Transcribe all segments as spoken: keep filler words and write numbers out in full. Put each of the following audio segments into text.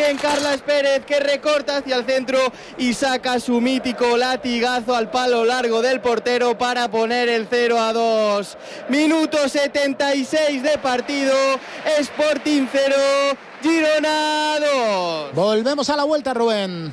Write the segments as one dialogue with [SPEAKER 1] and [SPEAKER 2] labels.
[SPEAKER 1] Bien, Carlas Pérez, que recorta hacia el centro y saca su mítico latigazo al palo largo del portero para poner el cero a dos. Minuto setenta y seis de partido. Sporting cero, Girona dos.
[SPEAKER 2] Volvemos a la vuelta, Rubén.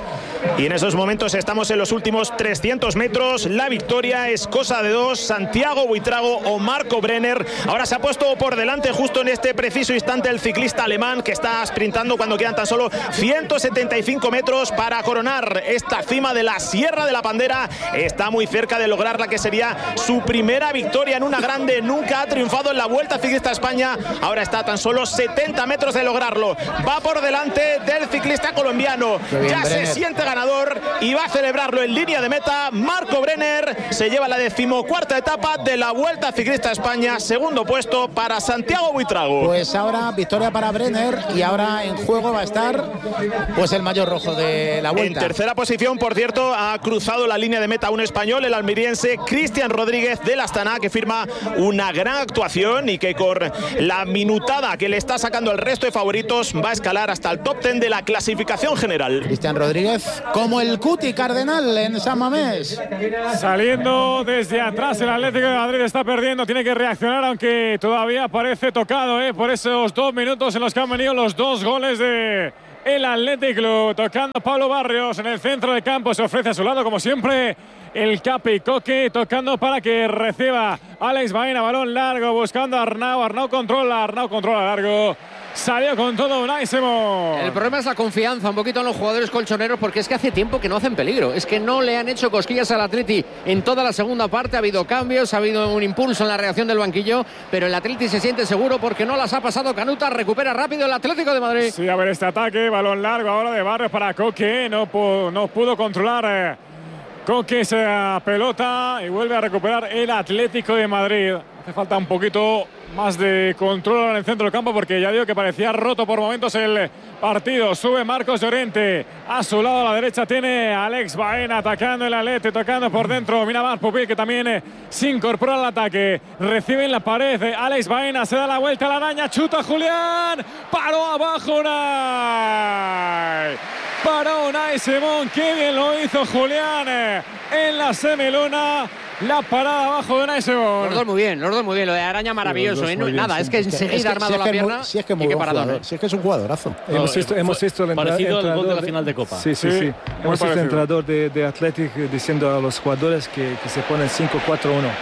[SPEAKER 3] Y en esos momentos estamos en los últimos trescientos metros. La victoria es cosa de dos. Santiago Buitrago o Marco Brenner. Ahora se ha puesto por delante justo en este preciso instante el ciclista alemán que está sprintando cuando quedan tan solo ciento setenta y cinco metros para coronar esta cima de la Sierra de la Pandera. Está muy cerca de lograr la que sería su primera victoria en una grande. Nunca ha triunfado en la Vuelta Ciclista a España. Ahora está a tan solo setenta metros de lograrlo. Va por delante del ciclista colombiano.
[SPEAKER 2] Bien,
[SPEAKER 3] ya
[SPEAKER 2] Brenner.
[SPEAKER 3] se siente ganador y va a celebrarlo en línea de meta. Marco Brenner se lleva la decimocuarta etapa de la Vuelta Ciclista a España. Segundo puesto para Santiago Buitrago.
[SPEAKER 2] Pues ahora victoria para Brenner y ahora en juego va a estar pues el maillot rojo de la Vuelta.
[SPEAKER 3] En tercera posición, por cierto, ha cruzado la línea de meta un español, el almeriense Cristian Rodríguez del Astana, que firma una gran actuación y que con la minutada que le está sacando el resto de favoritos va a escalar hasta el top diez de la clasificación general.
[SPEAKER 2] Cristian Rodríguez, como el Cuti Cardenal en San Mamés.
[SPEAKER 4] Saliendo desde atrás, el Atlético de Madrid está perdiendo, tiene que reaccionar, aunque todavía parece tocado ¿eh? por esos dos minutos en los que han venido los dos goles de el Athletic Club. Tocando Pablo Barrios en el centro del campo, se ofrece a su lado como siempre el Capi Coque, tocando para que reciba Alex Baena, balón largo, buscando a Arnau, Arnau controla, Arnau controla largo. Salió con todo Unai Simón.
[SPEAKER 5] El problema es la confianza un poquito en los jugadores colchoneros, porque es que hace tiempo que no hacen peligro. Es que no le han hecho cosquillas al Atleti en toda la segunda parte. Ha habido cambios, ha habido un impulso en la reacción del banquillo, pero el Atleti se siente seguro porque no las ha pasado Canuta. Recupera rápido el Atlético de Madrid.
[SPEAKER 4] Sí, a ver este ataque, balón largo ahora de Barrios para Coque. No, pu no pudo controlar eh, Coque esa pelota y vuelve a recuperar el Atlético de Madrid. Hace falta un poquito más de control en el centro del campo, porque ya digo que parecía roto por momentos el partido. Sube Marcos Llorente, a su lado a la derecha tiene Alex Baena atacando el Atleti, tocando por dentro Miramar Pupil, que también eh, se incorpora al ataque. Recibe en la pared eh, Alex Baena, se da la vuelta a la araña, chuta Julián, paró abajo Unai, paró Unai Simón, qué bien lo hizo Julián eh, en la semiluna. La parada abajo de Unai Simón.
[SPEAKER 5] Los dos muy bien, los dos muy bien. Lo de Araña maravilloso. ¿eh? No,
[SPEAKER 2] bien,
[SPEAKER 5] nada,
[SPEAKER 2] sí.
[SPEAKER 5] es que enseguida
[SPEAKER 2] es que,
[SPEAKER 5] armado
[SPEAKER 2] si
[SPEAKER 5] la
[SPEAKER 2] es que
[SPEAKER 5] pierna.
[SPEAKER 2] Muy, si es que muy
[SPEAKER 5] y qué
[SPEAKER 2] buen
[SPEAKER 5] paradón,
[SPEAKER 2] jugador,
[SPEAKER 5] ¿eh?
[SPEAKER 2] si es que es un jugadorazo.
[SPEAKER 6] No, hemos visto, hemos visto el
[SPEAKER 7] parecido al gol de la
[SPEAKER 6] de,
[SPEAKER 7] final de Copa.
[SPEAKER 6] Sí, sí,
[SPEAKER 4] sí,
[SPEAKER 6] sí.
[SPEAKER 4] muy
[SPEAKER 6] Hemos visto el
[SPEAKER 4] parecido.
[SPEAKER 6] entrenador de, de Athletic diciendo a los jugadores que, que se ponen cinco cuatro uno.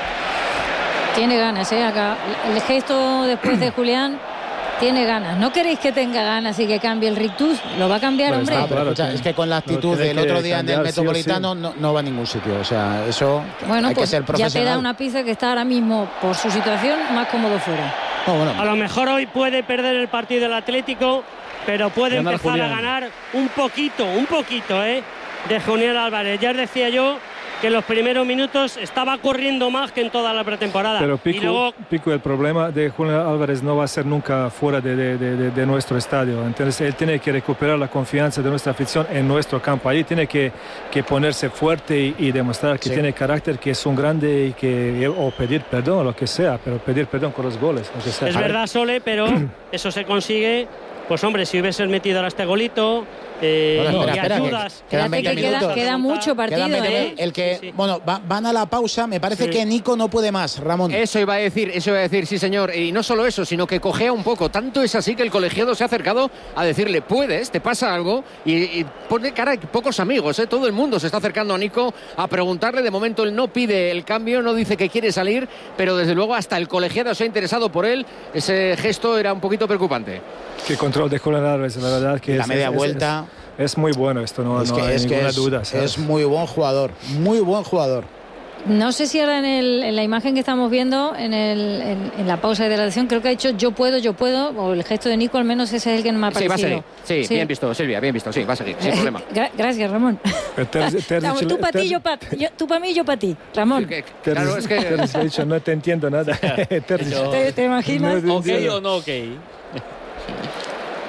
[SPEAKER 8] Tiene ganas, ¿eh? Acá. El gesto después de Julián tiene ganas. ¿No queréis que tenga ganas y que cambie el rictus? Lo va a cambiar,
[SPEAKER 6] Pues
[SPEAKER 8] hombre.
[SPEAKER 6] está,
[SPEAKER 2] Ah, pero escucha,
[SPEAKER 6] Claro,
[SPEAKER 2] es que con la actitud
[SPEAKER 6] tiene
[SPEAKER 2] del otro
[SPEAKER 6] que
[SPEAKER 2] día en el
[SPEAKER 6] cambiar, sí o
[SPEAKER 2] Metropolitano
[SPEAKER 6] sí.
[SPEAKER 2] no, no va a ningún sitio. O sea, eso
[SPEAKER 8] Bueno,
[SPEAKER 2] hay
[SPEAKER 8] pues
[SPEAKER 2] que ser
[SPEAKER 8] ya
[SPEAKER 2] profesional.
[SPEAKER 8] te da una pizza que está ahora mismo, por su situación, más cómodo fuera.
[SPEAKER 2] No, bueno,
[SPEAKER 9] A lo mejor hoy puede perder el partido el Atlético, pero puede
[SPEAKER 7] Ganar
[SPEAKER 9] empezar
[SPEAKER 7] Julián.
[SPEAKER 9] a ganar un poquito, un poquito, ¿eh? de Julián Álvarez. Ya os decía yo que en los primeros minutos estaba corriendo más que en toda la pretemporada.
[SPEAKER 6] Pero
[SPEAKER 9] y
[SPEAKER 6] Pico,
[SPEAKER 9] luego,
[SPEAKER 6] Pico, el problema de Julián Álvarez no va a ser nunca fuera de, de, de, de nuestro estadio. Entonces él tiene que recuperar la confianza de nuestra afición en nuestro campo. Ahí tiene que, que ponerse fuerte y, y demostrar que
[SPEAKER 2] Sí.
[SPEAKER 6] tiene carácter, que es un grande y que o pedir perdón o lo que sea, pero pedir perdón con los goles. Lo que sea.
[SPEAKER 9] es verdad, Sole, pero eso se consigue, pues hombre, si hubieses metido ahora este golito, eh,
[SPEAKER 2] Bueno, espera,
[SPEAKER 9] y
[SPEAKER 2] espera, que
[SPEAKER 9] ayudas.
[SPEAKER 2] quedan
[SPEAKER 8] Fíjate
[SPEAKER 2] veinte
[SPEAKER 8] que queda,
[SPEAKER 2] minutos.
[SPEAKER 8] queda mucho partido,
[SPEAKER 2] Quedan veinte
[SPEAKER 8] ¿eh?
[SPEAKER 2] minutos. El que,
[SPEAKER 9] Sí, sí.
[SPEAKER 2] bueno, va- van a la pausa. Me parece
[SPEAKER 9] Sí.
[SPEAKER 2] que Nico no puede más, Ramón.
[SPEAKER 5] Eso iba a decir, eso iba a decir, sí señor. Y no solo eso, sino que cojea un poco. Tanto es así que el colegiado se ha acercado a decirle, puedes, te pasa algo. Y, y pone cara de pocos amigos, ¿eh? Todo el mundo se está acercando a Nico a preguntarle. De momento él no pide el cambio, no dice que quiere salir, pero desde luego hasta el colegiado se ha interesado por él. Ese gesto era un poquito preocupante.
[SPEAKER 6] Qué control de Julián Álvarez, la verdad que
[SPEAKER 2] La
[SPEAKER 6] es,
[SPEAKER 2] media
[SPEAKER 6] es- es-
[SPEAKER 2] vuelta.
[SPEAKER 6] Es, es muy bueno esto, no,
[SPEAKER 2] es
[SPEAKER 6] no
[SPEAKER 2] que,
[SPEAKER 6] hay
[SPEAKER 2] es, que
[SPEAKER 6] ninguna
[SPEAKER 2] es,
[SPEAKER 6] duda. ¿sabes?
[SPEAKER 2] es muy buen jugador. Muy buen jugador.
[SPEAKER 8] No sé si ahora en, el, en la imagen que estamos viendo, en, el, en, en la pausa de hidratación, creo que ha dicho yo puedo, yo puedo, o el gesto de Nico, al menos ese es el que no me ha
[SPEAKER 5] Sí, va a
[SPEAKER 8] parecido.
[SPEAKER 5] seguir. Sí, bien visto, Silvia, bien visto. Sí, va a seguir, sin problema.
[SPEAKER 8] Gra- gracias, Ramón.
[SPEAKER 6] Pero Terzi- Terzi-
[SPEAKER 8] Vamos, tú para ti, yo para tú pa mí, yo para ti. Ramón,
[SPEAKER 5] Que-
[SPEAKER 6] Terzi-
[SPEAKER 5] Claro, es que
[SPEAKER 6] Terzi le ha dicho, no te entiendo nada. Terzi.
[SPEAKER 7] Pero-
[SPEAKER 8] ¿te, te imaginas?
[SPEAKER 6] No,
[SPEAKER 7] ¿Ok o no ok?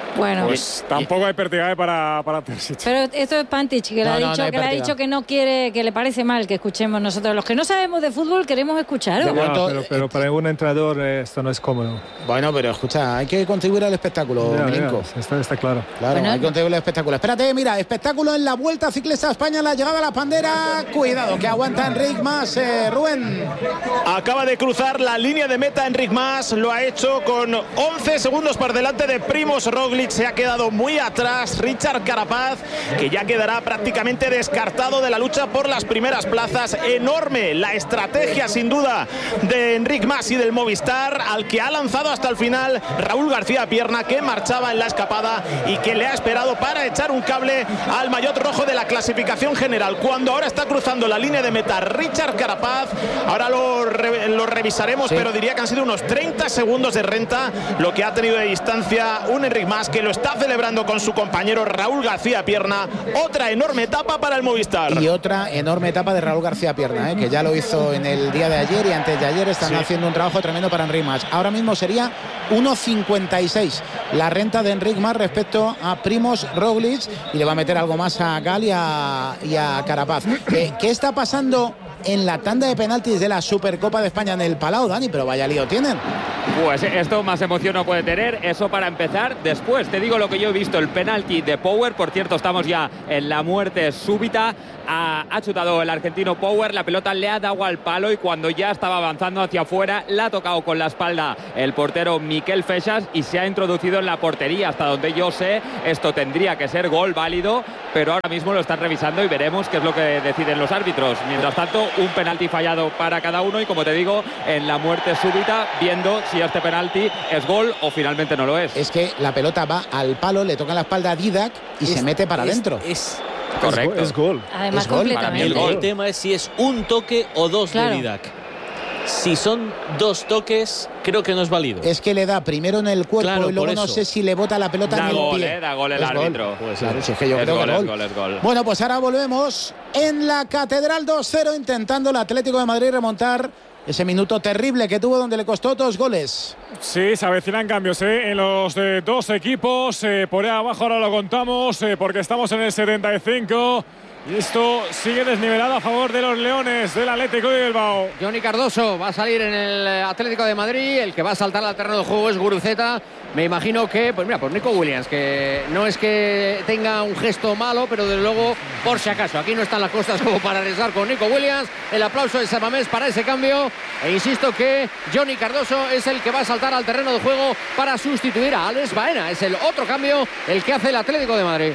[SPEAKER 8] Bueno,
[SPEAKER 4] pues tampoco hay pertigaje para, para Terzic.
[SPEAKER 8] Pero esto es Pantic, que,
[SPEAKER 2] no,
[SPEAKER 8] le, ha
[SPEAKER 2] no,
[SPEAKER 8] dicho,
[SPEAKER 2] no
[SPEAKER 8] que le ha dicho que no quiere, que le parece mal que escuchemos nosotros. Los que no sabemos de fútbol queremos escuchar.
[SPEAKER 6] Ya, pero, pero para un entrenador eh, esto no es cómodo.
[SPEAKER 2] Bueno, pero escucha, hay que contribuir al espectáculo,
[SPEAKER 6] Ya,
[SPEAKER 2] Milinko.
[SPEAKER 6] ya, está, está claro.
[SPEAKER 2] Claro,
[SPEAKER 8] Bueno,
[SPEAKER 2] hay que contribuir al espectáculo. Espérate, mira, espectáculo en la Vuelta Ciclista a España, la llegada a la Pandera. Cuidado, que aguanta Enric Mas, eh, Rubén.
[SPEAKER 3] Acaba de cruzar la línea de meta Enric Mas, lo ha hecho con once segundos por delante de Primož Roglic, se ha quedado muy atrás Richard Carapaz, que ya quedará prácticamente descartado de la lucha por las primeras plazas. Enorme la estrategia sin duda de Enric Mas y del Movistar, al que ha lanzado hasta el final Raúl García Pierna, que marchaba en la escapada y que le ha esperado para echar un cable al maillot rojo de la clasificación general. Cuando ahora está cruzando la línea de meta Richard Carapaz, ahora lo, re, lo revisaremos, sí. Pero diría que han sido unos treinta segundos de renta lo que ha tenido de distancia un Enric Mas, que lo está celebrando con su compañero Raúl García Pierna. Otra enorme etapa para el Movistar.
[SPEAKER 2] Y otra enorme etapa de Raúl García Pierna, ¿eh? que ya lo hizo en el día de ayer y antes de ayer. Están sí. haciendo un trabajo tremendo para Enric Mas. Ahora mismo sería uno cincuenta y seis la renta de Enric Mas respecto a Primož Roglic, y le va a meter algo más a Gal y a, y a Carapaz. ¿Qué, ¿Qué está pasando en la tanda de penaltis de la Supercopa de España en el Palau, Dani? Pero vaya lío tienen.
[SPEAKER 7] Pues esto más emoción no puede tener. Eso para empezar. Después te digo lo que yo he visto, el penalti de Power. Por cierto, estamos ya en la muerte súbita. Ha, ha chutado el argentino Power, la pelota le ha dado al palo y cuando ya estaba avanzando hacia afuera la ha tocado con la espalda el portero Miquel Feixas y se ha introducido en la portería. Hasta donde yo sé, esto tendría que ser gol válido, pero ahora mismo lo están revisando y veremos qué es lo que deciden los árbitros. Mientras tanto, un penalti fallado para cada uno y, como te digo, en la muerte súbita, viendo si este penalti es gol o finalmente no lo es.
[SPEAKER 2] Es que la pelota va al palo, le toca la espalda a Didac y es, se mete para
[SPEAKER 10] es,
[SPEAKER 2] adentro.
[SPEAKER 10] Es,
[SPEAKER 7] correcto.
[SPEAKER 6] Es gol.
[SPEAKER 8] Además,
[SPEAKER 2] es gol.
[SPEAKER 8] completamente.
[SPEAKER 10] El, el tema es si es un toque o dos claro. de Didac. Si son dos toques, creo que no es válido.
[SPEAKER 2] Es que le da primero en el cuerpo
[SPEAKER 10] claro,
[SPEAKER 2] y luego no sé si le bota la pelota
[SPEAKER 7] da
[SPEAKER 2] en el
[SPEAKER 7] gol,
[SPEAKER 2] pie.
[SPEAKER 7] Eh, da gol el
[SPEAKER 2] es
[SPEAKER 7] árbitro.
[SPEAKER 2] Gol. Pues claro, si es que yo
[SPEAKER 7] es
[SPEAKER 2] creo
[SPEAKER 7] gol,
[SPEAKER 2] que
[SPEAKER 7] es
[SPEAKER 2] gol.
[SPEAKER 7] gol, es gol.
[SPEAKER 2] Bueno, pues ahora volvemos en la Catedral dos cero, intentando el Atlético de Madrid remontar ese minuto terrible que tuvo, donde le costó dos goles.
[SPEAKER 4] Sí, se avecinan cambios ¿eh? en los eh, dos equipos. Eh, por ahí abajo ahora lo contamos eh, porque estamos en el setenta y cinco. Y esto sigue desnivelado a favor de los Leones del Atlético de Bilbao.
[SPEAKER 5] Johnny Cardoso va a salir en el Atlético de Madrid. El que va a saltar al terreno de juego es Guruceta. Me imagino que, pues mira, por Nico Williams, que no es que tenga un gesto malo, pero desde luego, por si acaso, aquí no están las cosas como para arriesgar con Nico Williams. El aplauso de Samamés para ese cambio. E insisto que Johnny Cardoso es el que va a saltar al terreno de juego para sustituir a Alex Baena. Es el otro cambio el que hace el Atlético de Madrid.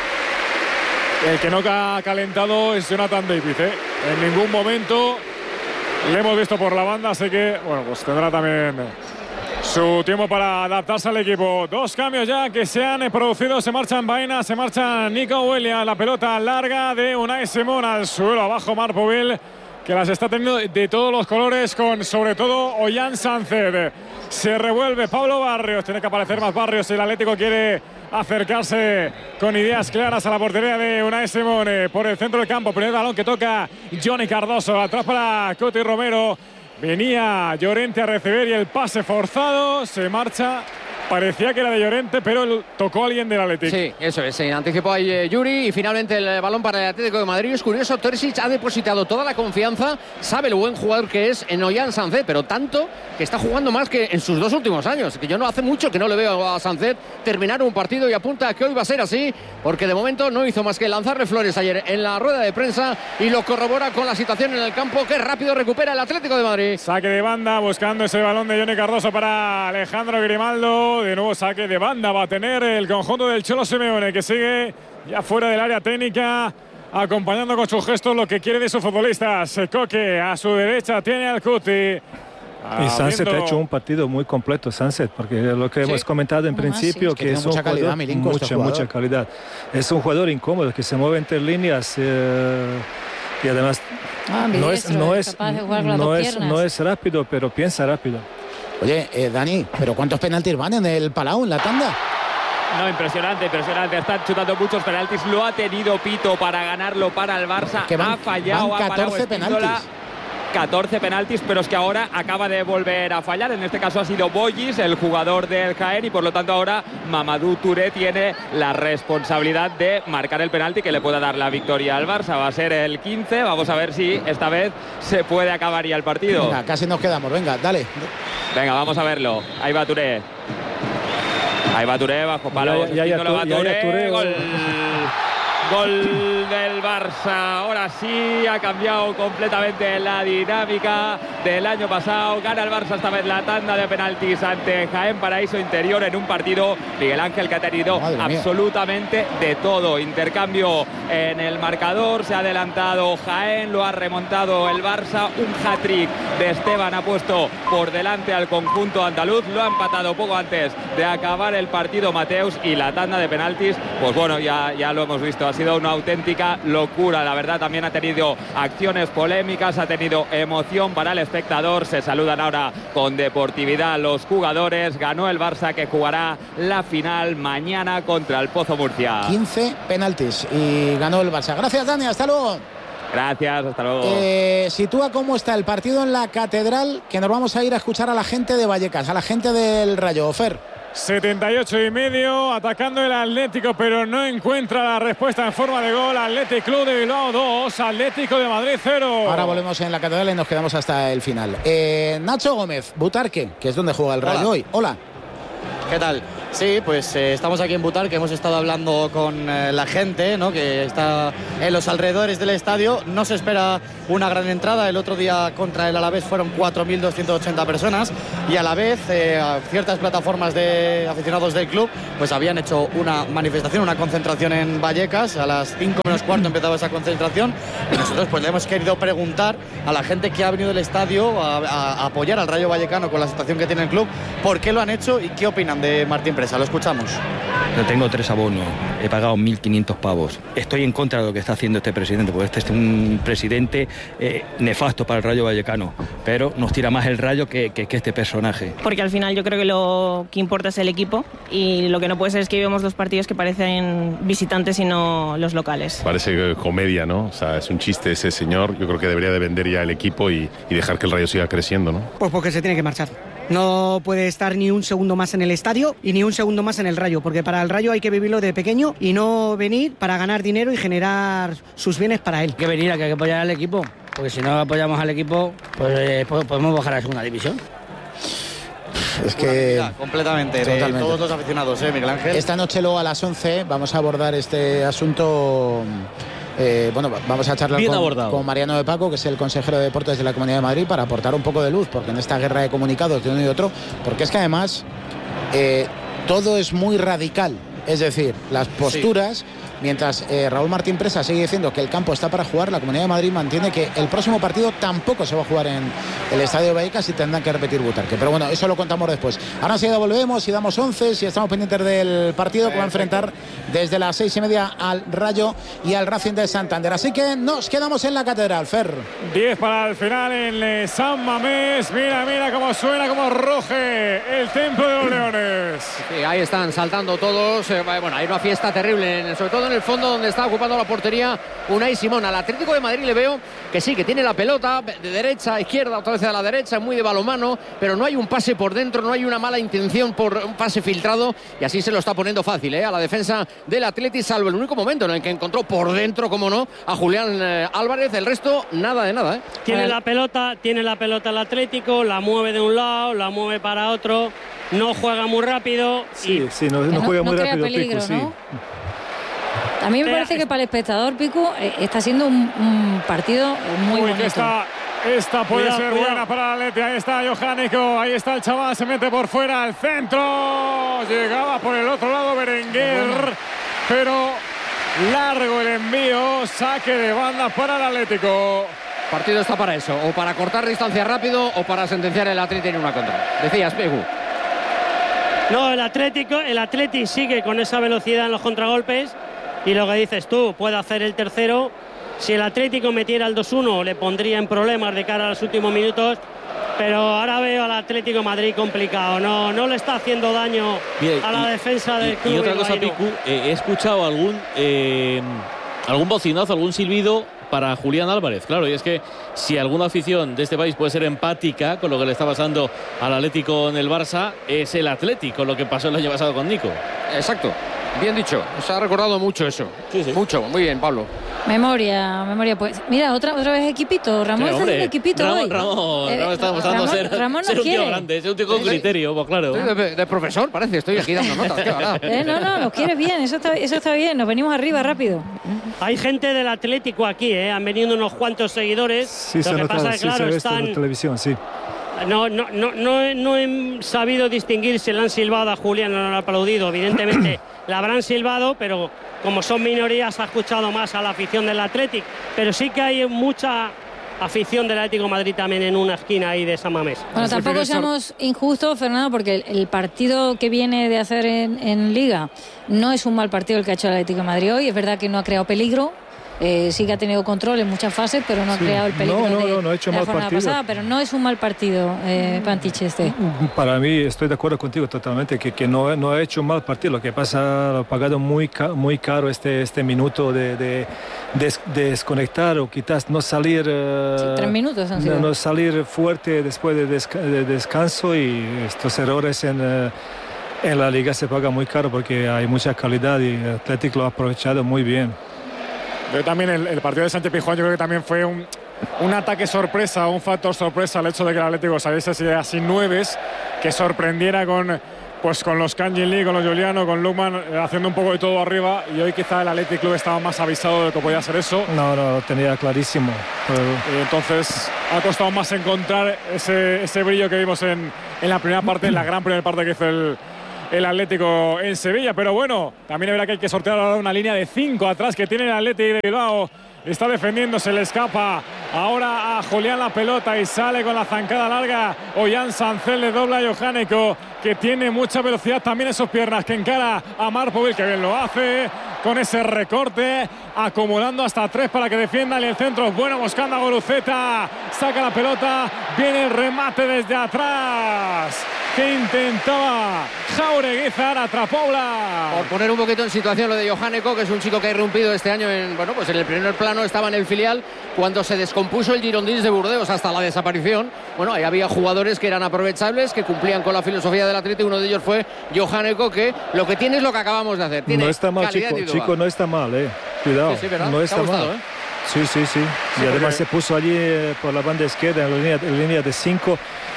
[SPEAKER 4] El que no ha calentado es Jonathan David, ¿eh? En ningún momento le hemos visto por la banda, así que, bueno, pues tendrá también su tiempo para adaptarse al equipo. Dos cambios ya que se han producido. Se marchan Baena, se marcha Nico Williams. La pelota larga de Unai Simón al suelo. Abajo Marc Povell, que las está teniendo de todos los colores, con sobre todo Ollán Sánchez. Se revuelve Pablo Barrios. Tiene que aparecer más Barrios. El Atlético quiere acercarse con ideas claras a la portería de Unai Simón por el centro del campo. Primer balón que toca Johnny Cardoso. Atrás para Coti Romero. Venía Llorente a recibir y el pase forzado. Se marcha. Parecía que era de Llorente, pero tocó a alguien del Atlético.
[SPEAKER 5] Sí, eso es. Se anticipó ahí eh, Yuri y finalmente el balón para el Atlético de Madrid. Es curioso, Terzic ha depositado toda la confianza. Sabe lo buen jugador que es en Ollán Sánchez, pero tanto que está jugando más que en sus dos últimos años. Que yo no hace mucho que no le veo a Sánchez terminar un partido y apunta a que hoy va a ser así, porque de momento no hizo más que lanzarle flores ayer en la rueda de prensa y lo corrobora con la situación en el campo, que rápido recupera el Atlético de Madrid.
[SPEAKER 4] Saque de banda buscando ese balón de Johnny Cardoso para Alejandro Grimaldo. De nuevo saque de banda va a tener el conjunto del Cholo Simeone, que sigue ya fuera del área técnica, acompañando con sus gestos lo que quiere de sus futbolistas. Coque a su derecha tiene al Cuti.
[SPEAKER 6] Y Sánchez ha hecho un partido muy completo, Sánchez, porque lo que sí. hemos comentado en principio,
[SPEAKER 2] sí, es que,
[SPEAKER 6] que es
[SPEAKER 2] mucha
[SPEAKER 6] un
[SPEAKER 2] calidad,
[SPEAKER 6] jugador,
[SPEAKER 2] Milinko,
[SPEAKER 6] mucha,
[SPEAKER 2] este
[SPEAKER 6] mucha calidad. Es un jugador incómodo, que se mueve entre líneas eh, y además
[SPEAKER 8] ah,
[SPEAKER 6] no, es, no, es, no, es, no es rápido, pero piensa rápido.
[SPEAKER 2] Oye, eh, Dani, ¿pero cuántos penaltis van en el Palau, en la tanda?
[SPEAKER 7] No, impresionante, impresionante. Están chutando muchos penaltis. Lo ha tenido Pito para ganarlo para el Barça.
[SPEAKER 2] Que van,
[SPEAKER 7] ha fallado,
[SPEAKER 2] van catorce
[SPEAKER 7] ha parado Espíndola.
[SPEAKER 2] penaltis.
[SPEAKER 7] catorce penaltis, pero es que ahora acaba de volver a fallar. En este caso ha sido Boyis, el jugador del Jaén, y por lo tanto ahora Mamadou Touré tiene la responsabilidad de marcar el penalti que le pueda dar la victoria al Barça. Va a ser el quince, vamos a ver si esta vez se puede acabar ya el partido.
[SPEAKER 2] Venga, casi nos quedamos, venga, dale.
[SPEAKER 7] Venga, vamos a verlo. Ahí va Touré. Ahí va Touré, bajo palo.
[SPEAKER 6] Ya, ya, ya,
[SPEAKER 7] va
[SPEAKER 6] ya,
[SPEAKER 7] Touré,
[SPEAKER 6] ya, Touré,
[SPEAKER 7] gol. Gol del Barça. Ahora sí ha cambiado completamente la dinámica del año pasado. Gana el Barça esta vez la tanda de penaltis ante Jaén Paraíso Interior en un partido, Miguel Ángel, que ha tenido absolutamente de todo. Intercambio en el marcador, se ha adelantado Jaén, lo ha remontado el Barça. Un hat-trick de Esteban ha puesto por delante al conjunto andaluz. Lo ha empatado poco antes de acabar el partido Mateus, y la tanda de penaltis, pues bueno, ya, ya lo hemos visto. Ha sido una auténtica locura, la verdad. También ha tenido acciones polémicas, ha tenido emoción para el espectador. Se saludan ahora con deportividad los jugadores. Ganó el Barça, que jugará la final mañana contra el Pozo Murcia.
[SPEAKER 2] quince penaltis y ganó el Barça. Gracias, Dani, hasta luego.
[SPEAKER 7] Gracias, hasta luego.
[SPEAKER 2] Eh, sitúa cómo está el partido en la Catedral, que nos vamos a ir a escuchar a la gente de Vallecas, a la gente del Rayo. Fer.
[SPEAKER 4] setenta y ocho y medio, atacando el Atlético, pero no encuentra la respuesta en forma de gol. Athletic Club de Bilbao dos, Atlético de Madrid cero.
[SPEAKER 2] Ahora volvemos en la Catedral y nos quedamos hasta el final. Eh, Nacho Gómez, Butarque, que es donde juega el Rayo
[SPEAKER 11] Hola.
[SPEAKER 2] hoy. Hola.
[SPEAKER 11] ¿Qué tal? Sí, pues eh, estamos aquí en Butarque, hemos estado hablando con eh, la gente, ¿no?, que está en los alrededores del estadio. No se espera una gran entrada. El otro día contra el Alavés fueron cuatro mil doscientas ochenta personas, y a la vez eh, a ciertas plataformas de aficionados del club pues habían hecho una manifestación, una concentración en Vallecas. A las cinco menos cuarto empezaba esa concentración, y nosotros pues le hemos querido preguntar a la gente que ha venido del estadio a, a, a apoyar al Rayo Vallecano con la situación que tiene el club, por qué lo han hecho y qué opinan de Martín Presa. Lo escuchamos.
[SPEAKER 12] Yo tengo tres abonos, he pagado mil quinientos pavos. Estoy en contra de lo que está haciendo este presidente, porque este es un presidente eh, nefasto para el Rayo Vallecano, pero nos tira más el Rayo que, que, que este personaje.
[SPEAKER 13] Porque al final yo creo que lo que importa es el equipo, y lo que no puede ser es que vivamos dos partidos que parecen visitantes y no los locales.
[SPEAKER 14] Parece comedia, ¿no? O sea, es un chiste ese señor. Yo creo que debería de vender ya el equipo y, y dejar que el Rayo siga creciendo, ¿no?
[SPEAKER 15] Pues porque se tiene que marchar. No puede estar ni un segundo más en el estadio y ni un segundo más en el Rayo, porque para el Rayo hay que vivirlo de pequeño y no venir para ganar dinero y generar sus bienes para él.
[SPEAKER 16] Hay que venir, hay que apoyar al equipo, porque si no apoyamos al equipo, pues eh, podemos bajar a la segunda división.
[SPEAKER 2] Es que
[SPEAKER 11] completamente, de
[SPEAKER 2] totalmente.
[SPEAKER 11] Todos los aficionados, ¿eh, Miguel Ángel?
[SPEAKER 2] Esta noche luego a las once vamos a abordar este asunto. Eh, bueno, vamos a charlar con, con Mariano de Paco, que es el consejero de Deportes de la Comunidad de Madrid, para aportar un poco de luz, porque en esta guerra de comunicados de uno y otro, porque es que además eh, todo es muy radical, es decir, las posturas, sí. Mientras eh, Raúl Martín Presa sigue diciendo que el campo está para jugar, la Comunidad de Madrid mantiene que el próximo partido tampoco se va a jugar en el Estadio de Vallecas y tendrán que repetir Butarque. Pero bueno, eso lo contamos después. Ahora enseguida volvemos y damos once y estamos pendientes del partido que va a enfrentar desde las seis y media al Rayo y al Racing de Santander. Así que nos quedamos en la Catedral, Fer.
[SPEAKER 4] diez para el final en San Mamés. Mira, mira cómo suena, cómo ruge el templo de los Leones.
[SPEAKER 5] Sí, ahí están saltando todos. Eh, bueno, hay una fiesta terrible, sobre todo en el fondo donde está ocupando la portería Unai Simón. Al Atlético de Madrid le veo que sí, que tiene la pelota de derecha a izquierda, otra vez a la derecha, muy de balonmano, pero no hay un pase por dentro, no hay una mala intención por un pase filtrado, y así se lo está poniendo fácil ¿eh? a la defensa del Atleti, salvo el único momento en el que encontró por dentro, como no, a Julián eh, Álvarez. El resto, nada de nada. ¿eh?
[SPEAKER 9] Tiene la pelota, tiene la pelota el Atlético, la mueve de un lado, la mueve para otro, no juega muy rápido.
[SPEAKER 6] Sí,
[SPEAKER 9] y...
[SPEAKER 6] sí, no, no, no juega muy rápido,
[SPEAKER 8] peligro,
[SPEAKER 6] Pico,
[SPEAKER 8] ¿no?
[SPEAKER 6] sí.
[SPEAKER 8] A mí me parece que para el espectador, Pico, eh, está siendo un, un partido muy
[SPEAKER 4] Uy,
[SPEAKER 8] bonito.
[SPEAKER 4] Esta, esta puede
[SPEAKER 9] Cuidado,
[SPEAKER 4] ser
[SPEAKER 9] cuidado.
[SPEAKER 4] buena para el Atleti. Ahí está Johánico, ahí está el chaval, se mete por fuera al centro. Llegaba por el otro lado Berenguer, bueno. pero largo el envío, saque de banda para el Atlético.
[SPEAKER 5] El partido está para eso, o para cortar distancia rápido o para sentenciar el Atleti en una contra. Decías, Pegu.
[SPEAKER 9] No, el Atlético, el Atleti sigue con esa velocidad en los contragolpes. Y lo que dices tú, puede hacer el tercero. Si el Atlético metiera el dos uno, le pondría en problemas de cara a los últimos minutos. Pero ahora veo al Atlético de Madrid complicado. No, no le está haciendo daño Bien, a la y, defensa del club.
[SPEAKER 10] Y otra cosa, Picu, eh, he escuchado algún, eh, algún bocinazo, algún silbido para Julián Álvarez. Claro, y es que si alguna afición de este país puede ser empática con lo que le está pasando al Atlético en el Barça, es el Atlético, lo que pasó el año pasado con Nico.
[SPEAKER 5] Exacto, bien dicho, se ha recordado mucho eso. Sí, sí. Mucho, muy bien, Pablo.
[SPEAKER 8] Memoria, memoria, pues. Mira, otra otra vez equipito. Ramón
[SPEAKER 10] sí,
[SPEAKER 8] está haciendo equipito
[SPEAKER 10] Ramón,
[SPEAKER 8] hoy.
[SPEAKER 10] Ramón,
[SPEAKER 8] eh,
[SPEAKER 10] Ramón está demostrando
[SPEAKER 8] Ramón,
[SPEAKER 10] ser,
[SPEAKER 8] Ramón
[SPEAKER 10] ser un tío
[SPEAKER 8] quiere.
[SPEAKER 10] grande, ser un tío con criterio, pues claro.
[SPEAKER 5] Estoy de, de profesor, parece, estoy aquí dando notas. Qué verdad.
[SPEAKER 8] Eh, no, no, nos quieres bien, eso está, eso está bien, nos venimos arriba rápido.
[SPEAKER 9] Hay gente del Atlético aquí, ¿eh? Han venido unos cuantos seguidores.
[SPEAKER 6] Sí,
[SPEAKER 9] Lo
[SPEAKER 6] se
[SPEAKER 9] que
[SPEAKER 6] nota,
[SPEAKER 9] pasa es
[SPEAKER 6] sí,
[SPEAKER 9] que, claro,
[SPEAKER 6] se ve esto en
[SPEAKER 9] están...
[SPEAKER 6] la televisión, sí.
[SPEAKER 9] No, no, no, no, he, no he sabido distinguir si le han silbado a Julián o no le han aplaudido. Evidentemente la habrán silbado, pero como son minorías ha escuchado más a la afición del Atlético. Pero sí que hay mucha afición del Atlético de Madrid también en una esquina ahí de San Mamés.
[SPEAKER 8] Bueno, tampoco seamos injustos, Fernando, porque el, el partido que viene de hacer en, en Liga no es un mal partido el que ha hecho el Atlético de Madrid hoy. Es verdad que no ha creado peligro. Eh, sí que ha tenido control en muchas fases, pero no ha
[SPEAKER 6] sí.
[SPEAKER 8] creado el peligro
[SPEAKER 6] no, no,
[SPEAKER 8] de,
[SPEAKER 6] no, no ha hecho
[SPEAKER 8] de la
[SPEAKER 6] mal
[SPEAKER 8] jornada
[SPEAKER 6] partido.
[SPEAKER 8] pasada, pero no es un mal partido, eh, Pantich este.
[SPEAKER 6] Para mí, estoy de acuerdo contigo totalmente, que, que no, no ha hecho un mal partido. Lo que pasa, lo ha pagado muy, ca, muy caro este, este minuto de, de, de, de desconectar o quizás no salir... Uh,
[SPEAKER 8] sí, tres minutos han sido.
[SPEAKER 6] No, no salir fuerte después de, desca de descanso, y estos errores en... Uh, en la Liga se pagan muy caro porque hay mucha calidad y el Atlético lo ha aprovechado muy bien.
[SPEAKER 4] Yo también el, el partido de Sánchez Pizjuán yo creo que también fue un, un ataque sorpresa, un factor sorpresa el hecho de que el Atlético saliese así, así nueves, que sorprendiera con, pues, con los Kangin Lee, con los Juliano, con Lukman, eh, haciendo un poco de todo arriba, y hoy quizá el Athletic Club estaba más avisado de lo que podía ser eso.
[SPEAKER 6] No, no, lo tenía clarísimo. Pero...
[SPEAKER 4] Y entonces ha costado más encontrar ese, ese brillo que vimos en, en la primera parte, en la gran primera parte que hizo el... el Atlético en Sevilla, pero bueno, también es verdad que hay que sortear ahora una línea de cinco atrás que tiene el Atlético de Bilbao. Está defendiendo, se le escapa ahora a Julián la pelota y sale con la zancada larga. Ollán Sancel le dobla a Johaneko, que tiene mucha velocidad también en sus piernas, que encara a Marpovic, que bien lo hace con ese recorte, acumulando hasta tres para que defiendan. Y el centro es bueno, buscando a Guruceta, saca la pelota, viene el remate desde atrás que intentaba Jauregui, atrapóla.
[SPEAKER 5] Por poner un poquito en situación lo de Johaneko, que es un chico que ha irrumpido este año en, bueno, pues en el primer plano, estaba en el filial cuando se descompuso el Girondins de Burdeos hasta la desaparición. Bueno, ahí había jugadores que eran aprovechables, que cumplían con la filosofía del Atlético. Uno de ellos fue Johaneko, que lo que tiene es lo que acabamos de hacer. Tiene
[SPEAKER 6] no está mal,
[SPEAKER 5] calidad
[SPEAKER 6] chico,
[SPEAKER 5] individual.
[SPEAKER 6] chico, no está mal, eh. Cuidado,
[SPEAKER 5] sí, sí,
[SPEAKER 6] no está
[SPEAKER 5] ¿Te ha gustado,
[SPEAKER 6] mal.
[SPEAKER 5] eh?
[SPEAKER 6] Sí, sí, sí.
[SPEAKER 5] Sí,
[SPEAKER 6] y además
[SPEAKER 5] porque...
[SPEAKER 6] se puso allí eh, por la banda izquierda, en la línea, en línea de cinco,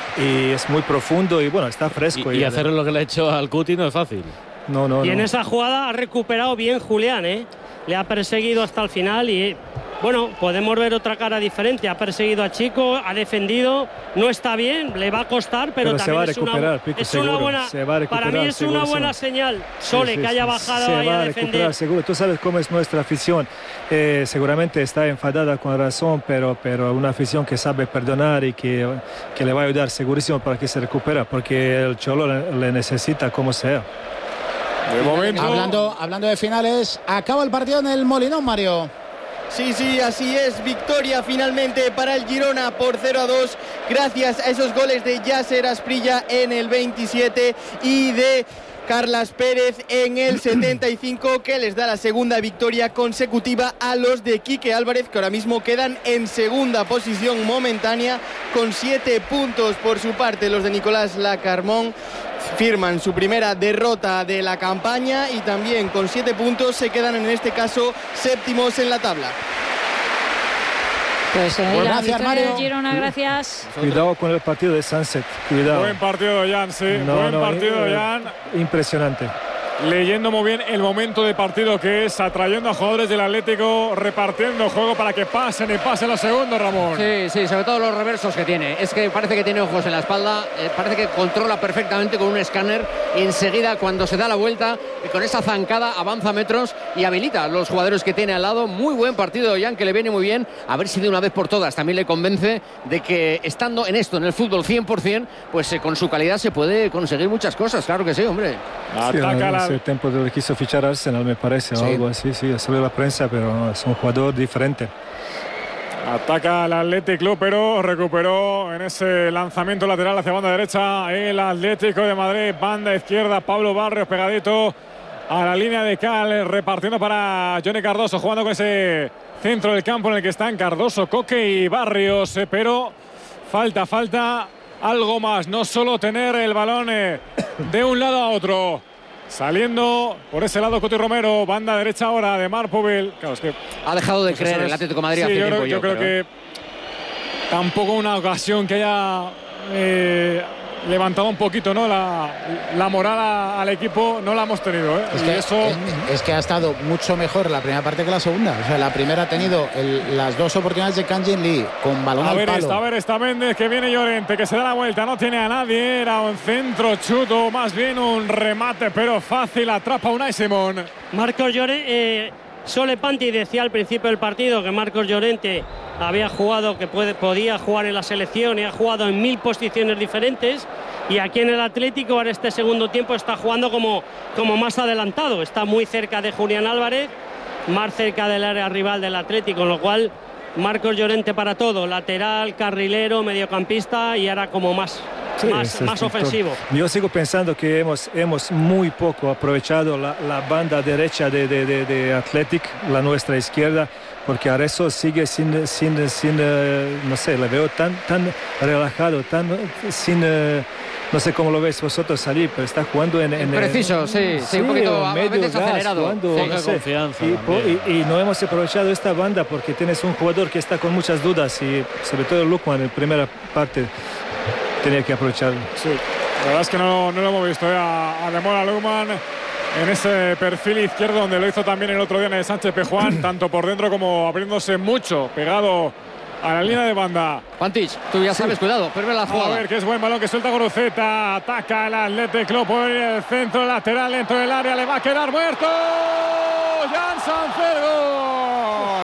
[SPEAKER 6] y es muy profundo y bueno, está fresco.
[SPEAKER 10] Y, y hacer lo que le ha hecho al Cuti no es fácil.
[SPEAKER 6] No, no,
[SPEAKER 9] y en
[SPEAKER 6] no.
[SPEAKER 9] esa jugada ha recuperado bien Julián, ¿eh? Le ha perseguido hasta el final y... Bueno, podemos ver otra cara diferente. Ha perseguido a Chico, ha defendido, no está bien, le va a costar, pero,
[SPEAKER 6] pero
[SPEAKER 9] también
[SPEAKER 6] se va a
[SPEAKER 9] es,
[SPEAKER 6] recuperar,
[SPEAKER 9] una,
[SPEAKER 6] Pico,
[SPEAKER 9] es
[SPEAKER 6] seguro,
[SPEAKER 9] una buena.
[SPEAKER 6] se va a recuperar,
[SPEAKER 9] para mí es
[SPEAKER 6] seguro,
[SPEAKER 9] una buena
[SPEAKER 6] sí.
[SPEAKER 9] señal, Sole,
[SPEAKER 6] sí, sí,
[SPEAKER 9] que haya
[SPEAKER 6] sí,
[SPEAKER 9] bajado
[SPEAKER 6] se
[SPEAKER 9] ahí
[SPEAKER 6] va
[SPEAKER 9] a
[SPEAKER 6] a recuperar,
[SPEAKER 9] defender.
[SPEAKER 6] seguro. Tú sabes cómo es nuestra afición. Eh, seguramente está enfadada con razón, pero, pero una afición que sabe perdonar y que, que le va a ayudar segurísimo para que se recupere, porque el Cholo le, le necesita como sea.
[SPEAKER 4] De momento...
[SPEAKER 2] Hablando, hablando de finales, acaba el partido en el Molinón, Mario.
[SPEAKER 1] Sí, sí, así es, victoria finalmente para el Girona por cero a dos, gracias a esos goles de Yasser Asprilla en el veintisiete y de Carlas Pérez en el setenta y cinco, que les da la segunda victoria consecutiva a los de Quique Álvarez, que ahora mismo quedan en segunda posición momentánea con siete puntos. Por su parte, los de Nicolás Lacarmón firman su primera derrota de la campaña y también con siete puntos se quedan en este caso séptimos en la tabla.
[SPEAKER 8] Pues eh,
[SPEAKER 2] Pues
[SPEAKER 8] la
[SPEAKER 2] gracias,
[SPEAKER 8] victoria
[SPEAKER 2] Mario.
[SPEAKER 8] de Girona, gracias.
[SPEAKER 6] Cuidado con el partido de Sunset, cuidado.
[SPEAKER 4] Buen partido de Jan, sí,
[SPEAKER 6] No,
[SPEAKER 4] buen
[SPEAKER 6] no,
[SPEAKER 4] partido
[SPEAKER 6] eh,
[SPEAKER 4] de Jan.
[SPEAKER 6] Impresionante.
[SPEAKER 4] Leyendo muy bien el momento de partido que es, atrayendo a jugadores del Atlético, repartiendo juego para que pasen y pasen los segundos, Ramón.
[SPEAKER 5] Sí, sí, sobre todo los reversos que tiene. Es que parece que tiene ojos en la espalda, eh, parece que controla perfectamente con un escáner y enseguida cuando se da la vuelta, eh, con esa zancada avanza metros y habilita a los jugadores que tiene al lado. Muy buen partido de Jan, que le viene muy bien. A ver si de una vez por todas también le convence de que estando en esto, en el fútbol cien por cien, pues eh, con su calidad se puede conseguir muchas cosas. Claro que sí, hombre.
[SPEAKER 4] Ataca la...
[SPEAKER 6] Hace tiempo de que quiso fichar Arsenal, me parece,
[SPEAKER 5] sí.
[SPEAKER 6] o algo así, sí, salió la prensa, pero no, es un jugador diferente.
[SPEAKER 4] Ataca el Athletic Club, pero recuperó en ese lanzamiento lateral hacia banda derecha el Atlético de Madrid. Banda izquierda, Pablo Barrios pegadito a la línea de cal, repartiendo para Johnny Cardoso, jugando con ese centro del campo en el que están Cardoso, Coque y Barrios, eh, pero falta, falta algo más, no solo tener el balón eh, de un lado a otro. Saliendo por ese lado Coti Romero, banda derecha ahora de Marpovel. Claro, es que
[SPEAKER 5] ha dejado de
[SPEAKER 4] pues
[SPEAKER 5] creer
[SPEAKER 4] es,
[SPEAKER 5] el Atlético de Madrid
[SPEAKER 4] sí,
[SPEAKER 5] hace
[SPEAKER 4] yo
[SPEAKER 5] tiempo.
[SPEAKER 4] Creo, yo, yo creo, creo que tampoco una ocasión que haya eh, levantado un poquito, ¿no? la, la moral a, al equipo no la hemos tenido, ¿eh?
[SPEAKER 2] Es
[SPEAKER 4] y
[SPEAKER 2] que,
[SPEAKER 4] eso...
[SPEAKER 2] es, es que ha estado mucho mejor la primera parte que la segunda. O sea, la primera ha tenido el, las dos oportunidades de Kang Jin Lee con balón
[SPEAKER 4] a
[SPEAKER 2] al
[SPEAKER 4] ver
[SPEAKER 2] palo.
[SPEAKER 4] Esta, a ver esta Méndez, que viene Llorente, que se da la vuelta, no tiene a nadie, era un centro chuto, más bien un remate, pero fácil, atrapa Unai Simón.
[SPEAKER 9] Marcos Llorente, eh, Sole Panti decía al principio del partido que Marcos Llorente había jugado, que puede, podía jugar en la selección y ha jugado en mil posiciones diferentes, y aquí en el Atlético ahora este segundo tiempo está jugando como, como más adelantado, está muy cerca de Julián Álvarez, más cerca del área rival del Atlético, con lo cual Marcos Llorente para todo, lateral, carrilero, mediocampista y ahora como más, sí, más, más ofensivo.
[SPEAKER 6] Yo sigo pensando que hemos, hemos muy poco aprovechado la, la banda derecha de, de, de, de Athletic, la nuestra izquierda, porque Arezzo sigue sin, sin, sin uh, no sé, le veo tan, tan relajado, tan sin... Uh, no sé cómo lo veis vosotros allí, pero está jugando en... en
[SPEAKER 5] preciso, sí, sí, sí, un poquito a veces gas, acelerado.
[SPEAKER 6] Jugando,
[SPEAKER 5] sí,
[SPEAKER 6] no sé,
[SPEAKER 10] confianza
[SPEAKER 6] y, y, y no hemos aprovechado esta banda porque tienes un jugador que está con muchas dudas y sobre todo Lukman en primera parte tenía que aprovecharlo.
[SPEAKER 4] Sí, la verdad es que no, no lo hemos visto ¿eh? a, a Demola Lukman en ese perfil izquierdo donde lo hizo también el otro día en el Sánchez Pizjuán, tanto por dentro como abriéndose mucho, pegado a la línea de banda.
[SPEAKER 5] Pantic, tú ya sabes, sí. Cuidado, pero la jugada.
[SPEAKER 4] A ver, que es buen balón que suelta Guruceta. Ataca el Athletic Club por el centro lateral dentro del área. Le va a quedar muerto. Jan Sancer, gol.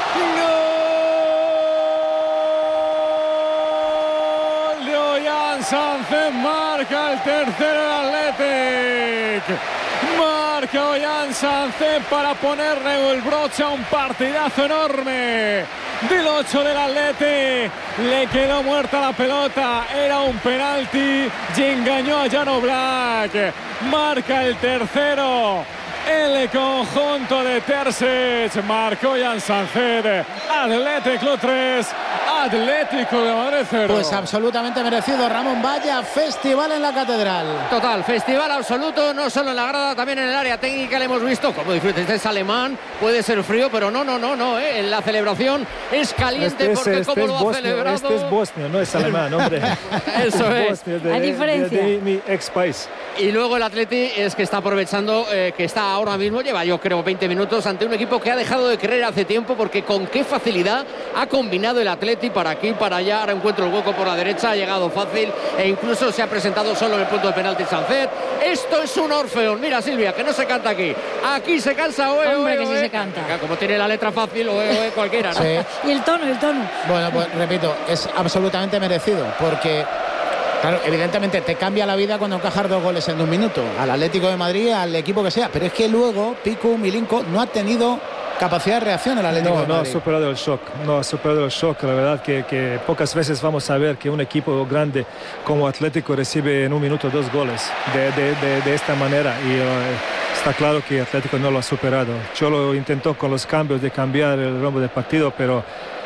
[SPEAKER 4] Gol de Jan Sancer. Marca el tercero del Athletic. Marca Jan Sancer para ponerle el broche a un partidazo enorme del ocho del Atleti. Le quedó muerta la pelota, era un penalti y engañó a Jan Oblak. Marca el tercero el conjunto de Terzic, marcó Jan Sancer. Athletic Club tres, Atlético de Madrid cero.
[SPEAKER 2] Pues absolutamente merecido, Ramón. Vaya festival en la Catedral.
[SPEAKER 5] Total, festival absoluto, no solo en la grada, también en el área técnica le hemos visto como disfruta. Este es alemán, puede ser frío, pero no, no, no, no, ¿eh? En la celebración es caliente
[SPEAKER 6] este
[SPEAKER 5] porque
[SPEAKER 6] es,
[SPEAKER 5] como
[SPEAKER 6] este
[SPEAKER 5] lo ha
[SPEAKER 6] Bosnia,
[SPEAKER 5] celebrado.
[SPEAKER 6] Este es Bosnia, no es alemán, hombre.
[SPEAKER 5] Eso
[SPEAKER 6] este
[SPEAKER 5] es.
[SPEAKER 6] Bosnia, de,
[SPEAKER 8] Hay diferencia.
[SPEAKER 6] De, de, de mi ex país.
[SPEAKER 5] Y luego el Atleti es que está aprovechando eh, que está ahora mismo, lleva yo creo veinte minutos ante un equipo que ha dejado de creer hace tiempo, porque con qué facilidad ha combinado el Atleti para aquí, para allá. Ahora encuentra el hueco por la derecha, ha llegado fácil e incluso se ha presentado solo en el punto de penalti Sancer. Esto es un Orfeón. Mira, Silvia, que no se canta aquí. Aquí se cansa oe,
[SPEAKER 8] Hombre,
[SPEAKER 5] oe,
[SPEAKER 8] que sí
[SPEAKER 5] oe.
[SPEAKER 8] se canta.
[SPEAKER 5] Como tiene la letra fácil, oe, oe, cualquiera, ¿no?
[SPEAKER 2] Sí.
[SPEAKER 8] Y el tono, el tono.
[SPEAKER 2] Bueno, pues repito, es absolutamente merecido, porque claro, evidentemente te cambia la vida cuando encajas dos goles en un minuto, al Atlético de Madrid, al equipo que sea, pero es que luego Piku Milinko no ha tenido capacidad de reacción el Atlético
[SPEAKER 6] no,
[SPEAKER 2] de Madrid.
[SPEAKER 6] No ha superado el shock, no ha superado el shock. La verdad que, que pocas veces vamos a ver que un equipo grande como Atlético recibe en un minuto dos goles de, de, de, de esta manera, y uh, está claro que Atlético no lo ha superado. Cholo intentó con los cambios de cambiar el rumbo del partido, pero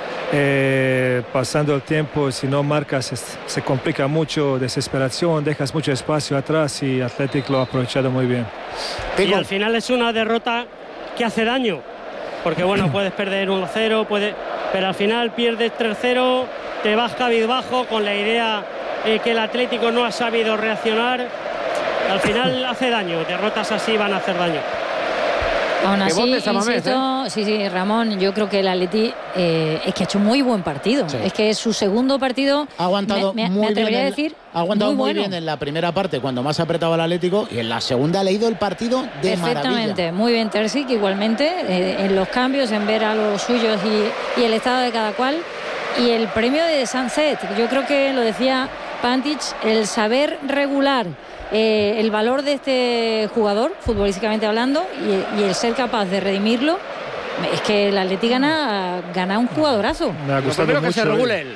[SPEAKER 6] Eh, pasando el tiempo, si no marcas, es, se complica mucho, desesperación, dejas mucho espacio atrás, y Athletic lo ha aprovechado muy bien.
[SPEAKER 9] Y al final es una derrota que hace daño, porque bueno, puedes perder uno cero, puede, pero al final pierdes tres cero, te vas cabizbajo con la idea eh, que el Atlético no ha sabido reaccionar. Al final hace daño, derrotas así van a hacer daño.
[SPEAKER 8] Aún así,
[SPEAKER 5] botes,
[SPEAKER 8] insisto,
[SPEAKER 5] Mamés, ¿eh?
[SPEAKER 8] sí, sí, Ramón, yo creo que el Atleti eh, es que ha hecho muy buen partido.
[SPEAKER 2] Sí.
[SPEAKER 8] Es que es su segundo partido.
[SPEAKER 2] Ha aguantado
[SPEAKER 8] me, me,
[SPEAKER 2] muy
[SPEAKER 8] me
[SPEAKER 2] bien.
[SPEAKER 8] atrevería
[SPEAKER 2] En,
[SPEAKER 8] a decir,
[SPEAKER 2] ha aguantado muy,
[SPEAKER 8] muy bueno.
[SPEAKER 2] bien en la primera parte, cuando más apretaba el Atlético, y en la segunda ha leído el partido de
[SPEAKER 8] Perfectamente,
[SPEAKER 2] maravilla.
[SPEAKER 8] muy bien Terzic, igualmente, eh, en los cambios, en ver a los suyos y, y el estado de cada cual. Y el premio de Sanset, yo creo que lo decía Pantic, el saber regular eh, el valor de este jugador, futbolísticamente hablando, y, y el ser capaz de redimirlo. Es que el Atleti gana, gana un jugadorazo.
[SPEAKER 6] Me ha
[SPEAKER 5] Lo
[SPEAKER 6] gustado
[SPEAKER 5] primero que
[SPEAKER 6] mucho
[SPEAKER 5] se regule él.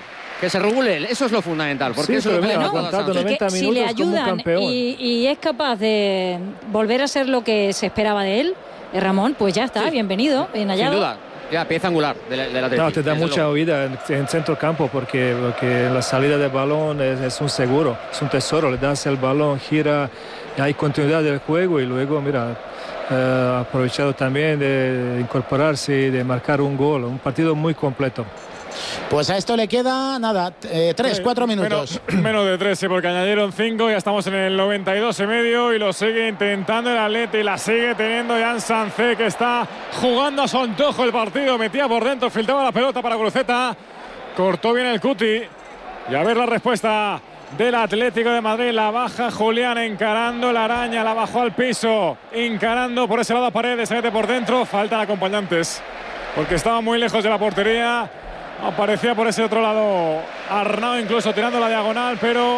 [SPEAKER 5] que se regule, eso es lo fundamental, porque
[SPEAKER 6] Sí,
[SPEAKER 5] eso es
[SPEAKER 6] pero
[SPEAKER 5] lo que
[SPEAKER 6] mira,
[SPEAKER 5] le
[SPEAKER 6] ha aguantado
[SPEAKER 5] ha
[SPEAKER 6] noventa
[SPEAKER 8] Si le
[SPEAKER 6] minutos como un
[SPEAKER 8] ayudan
[SPEAKER 6] campeón.
[SPEAKER 8] y, y es capaz de volver a ser lo que se esperaba de él, eh, Ramón, pues ya está, bienvenido, bien hallado.
[SPEAKER 5] Sin duda, ya pieza angular de la, de la
[SPEAKER 6] No, te da mucha huida en, en centro campo porque, porque la salida del balón es, es un seguro, es un tesoro. Le das el balón, gira, hay continuidad del juego y luego, mira, eh, aprovechado también de incorporarse y de marcar un gol. Un partido muy completo.
[SPEAKER 2] Pues a esto le queda nada, eh, tres, cuatro minutos.
[SPEAKER 4] Menos, menos de tres, sí, porque añadieron cinco, ya estamos en el noventa y dos y medio y lo sigue intentando el Atleti y la sigue teniendo Jan Sancet, que está jugando a su antojo el partido, metía por dentro, filtraba la pelota para Guruceta, cortó bien el Cuti y a ver la respuesta del Atlético de Madrid. La baja Julián encarando la araña, la bajó al piso, encarando por ese lado a Paredes, se mete por dentro, faltan acompañantes porque estaba muy lejos de la portería. Aparecía por ese otro lado Arnau, incluso tirando la diagonal, pero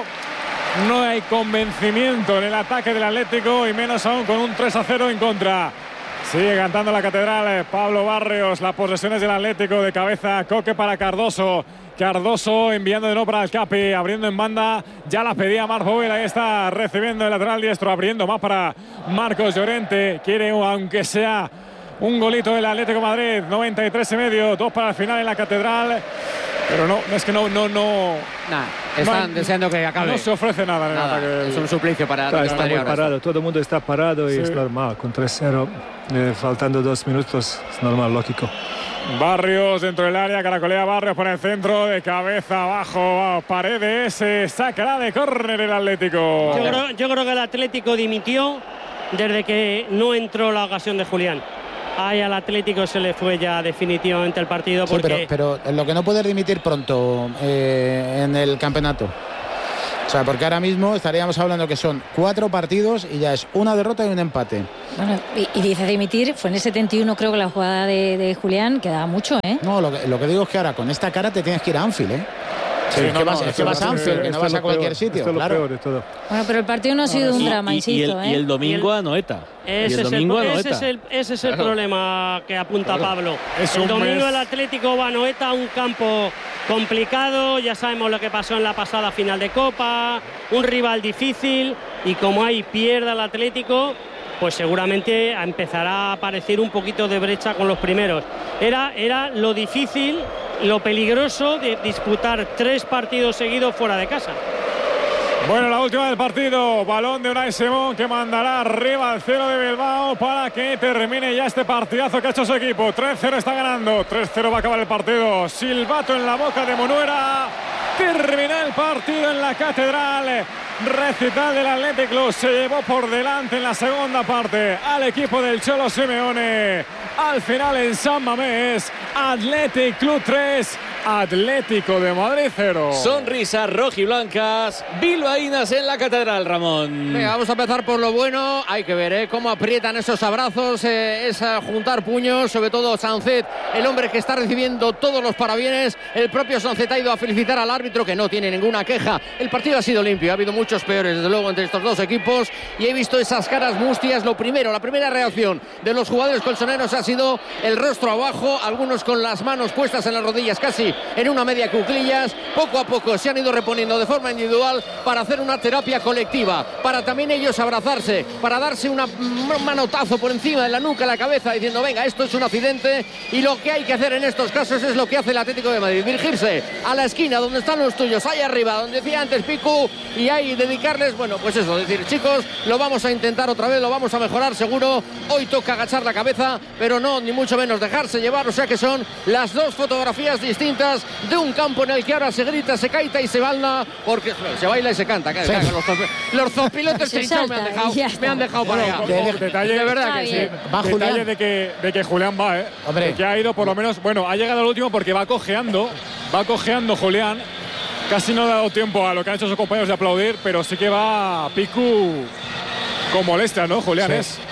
[SPEAKER 4] no hay convencimiento en el ataque del Atlético y menos aún con un tres a cero en contra. Sigue cantando la catedral Pablo Barrios, las posesiones del Atlético de cabeza, Coque para Cardoso. Cardoso enviando de nuevo para el Capi, abriendo en banda, ya la pedía Marc Bobel, ahí está recibiendo el lateral diestro, abriendo más para Marcos Llorente, quiere aunque sea un golito del Atlético de Madrid, noventa y tres y medio, dos para el final en la catedral, pero no, es que no, no, no.
[SPEAKER 5] Nah, están
[SPEAKER 4] no,
[SPEAKER 5] deseando que acabe.
[SPEAKER 4] No se ofrece nada en el
[SPEAKER 5] Nada,
[SPEAKER 4] ataque.
[SPEAKER 5] es un suplicio para
[SPEAKER 6] Claro,
[SPEAKER 5] el
[SPEAKER 6] está
[SPEAKER 5] Madrid
[SPEAKER 6] muy
[SPEAKER 5] ahora.
[SPEAKER 6] parado, todo el mundo está parado y
[SPEAKER 4] Sí.
[SPEAKER 6] es normal. Con tres cero, eh, faltando dos minutos, es normal, lógico.
[SPEAKER 4] Barrios dentro del área, caracolea Barrios por el centro, de cabeza abajo, Paredes, se sacará de córner el Atlético.
[SPEAKER 9] Yo creo, yo creo que el Atlético dimitió desde que no entró la ocasión de Julián. Ahí al Atlético se le fue ya definitivamente el partido
[SPEAKER 2] Sí,
[SPEAKER 9] porque
[SPEAKER 2] pero, pero lo que no puede dimitir pronto eh, en el campeonato. O sea, porque ahora mismo estaríamos hablando que son cuatro partidos y ya es una derrota y un empate.
[SPEAKER 8] Bueno, y, y dice dimitir, fue en el setenta y uno creo que la jugada de, de Julián, que daba mucho, ¿eh?
[SPEAKER 2] No, lo que, lo que digo es que ahora con esta cara te tienes que ir a Anfield, ¿eh?
[SPEAKER 6] Sí,
[SPEAKER 2] es
[SPEAKER 6] no,
[SPEAKER 2] que
[SPEAKER 6] no,
[SPEAKER 2] vas, es
[SPEAKER 6] esto
[SPEAKER 2] que
[SPEAKER 6] es
[SPEAKER 2] vas a
[SPEAKER 6] lo
[SPEAKER 2] Anfield,
[SPEAKER 6] peor,
[SPEAKER 2] que no
[SPEAKER 6] esto
[SPEAKER 2] vas
[SPEAKER 6] es
[SPEAKER 2] a
[SPEAKER 6] lo
[SPEAKER 2] cualquier
[SPEAKER 6] peor,
[SPEAKER 2] sitio,
[SPEAKER 6] esto es lo
[SPEAKER 2] claro.
[SPEAKER 6] peor de todo.
[SPEAKER 8] Bueno, pero el partido no ha sido un
[SPEAKER 10] Y-
[SPEAKER 8] drama,
[SPEAKER 10] y,
[SPEAKER 8] insisto,
[SPEAKER 10] y el,
[SPEAKER 8] ¿eh?
[SPEAKER 10] y el domingo
[SPEAKER 9] Y el-
[SPEAKER 10] a Noeta. Y
[SPEAKER 9] Ese,
[SPEAKER 10] el
[SPEAKER 9] es
[SPEAKER 10] domingo
[SPEAKER 9] el,
[SPEAKER 10] a
[SPEAKER 9] ese
[SPEAKER 10] Noeta.
[SPEAKER 9] es el, ese es el
[SPEAKER 10] Claro.
[SPEAKER 9] problema que apunta
[SPEAKER 10] Claro.
[SPEAKER 9] Pablo.
[SPEAKER 4] Es
[SPEAKER 9] El
[SPEAKER 4] un
[SPEAKER 9] domingo
[SPEAKER 4] mes.
[SPEAKER 9] el Atlético va a Noeta, un campo complicado, ya sabemos lo que pasó en la pasada final de Copa, un rival difícil y como ahí pierda el Atlético, pues seguramente empezará a aparecer un poquito de brecha con los primeros. Era, era lo difícil, lo peligroso de disputar tres partidos seguidos fuera de casa.
[SPEAKER 4] Bueno, la última del partido, balón de Unai Simón que mandará arriba al cero de Bilbao para que termine ya este partidazo que ha hecho su equipo. tres cero está ganando, tres cero va a acabar el partido. Silbato en la boca de Monuera. Termina el partido en la catedral. Recital del Athletic Club se llevó por delante en la segunda parte al equipo del Cholo Simeone. Al final en San Mamés, Athletic Club tres, Atlético de Madrid cero.
[SPEAKER 10] Sonrisas rojiblancas, bilbaínas en la catedral, Ramón.
[SPEAKER 5] Venga, vamos a empezar por lo bueno. Hay que ver ¿eh? cómo aprietan esos abrazos, eh, es a juntar puños, sobre todo Sancet, el hombre que está recibiendo todos los parabienes. El propio Sancet ha ido a felicitar al árbitro, que no tiene ninguna queja. El partido ha sido limpio, ha habido muchos peores, desde luego, entre estos dos equipos. Y he visto esas caras mustias. Lo primero, la primera reacción de los jugadores colchoneros ha sido el rostro abajo, algunos con las manos puestas en las rodillas, casi en una media cuclillas. Poco a poco se han ido reponiendo de forma individual para hacer una terapia colectiva, para también ellos abrazarse, para darse una, un manotazo por encima de la nuca, la cabeza, diciendo venga, esto es un accidente. Y lo que hay que hacer en estos casos es lo que hace el Atlético de Madrid, dirigirse a la esquina donde están los tuyos, ahí arriba, donde decía antes Picu, y ahí dedicarles, bueno, pues eso, decir, chicos, lo vamos a intentar otra vez, lo vamos a mejorar seguro. Hoy toca agachar la cabeza, pero no, ni mucho menos dejarse llevar. O sea que son las dos fotografías distintas de un campo en el que ahora se grita, se caita y se baila, porque se baila y se canta. Que,
[SPEAKER 2] Sí.
[SPEAKER 5] que los, los zopilotes
[SPEAKER 8] Se
[SPEAKER 5] trinchados me han
[SPEAKER 8] salta
[SPEAKER 5] dejado,
[SPEAKER 8] y ya está.
[SPEAKER 5] me han dejado para allá.
[SPEAKER 4] Bueno, de- detalle-
[SPEAKER 5] de verdad
[SPEAKER 8] Está
[SPEAKER 5] que sí.
[SPEAKER 8] bien.
[SPEAKER 2] Va
[SPEAKER 4] Detalle
[SPEAKER 2] Julián.
[SPEAKER 4] de que, de que Julián va, ¿eh?
[SPEAKER 2] Hombre.
[SPEAKER 4] De que ha ido por lo menos, bueno, ha llegado al último porque va cojeando, va cojeando Julián. Casi no ha dado tiempo a lo que han hecho sus compañeros de aplaudir, pero sí que va Picu con molestia, ¿no, Julián?
[SPEAKER 2] Sí.
[SPEAKER 4] Es.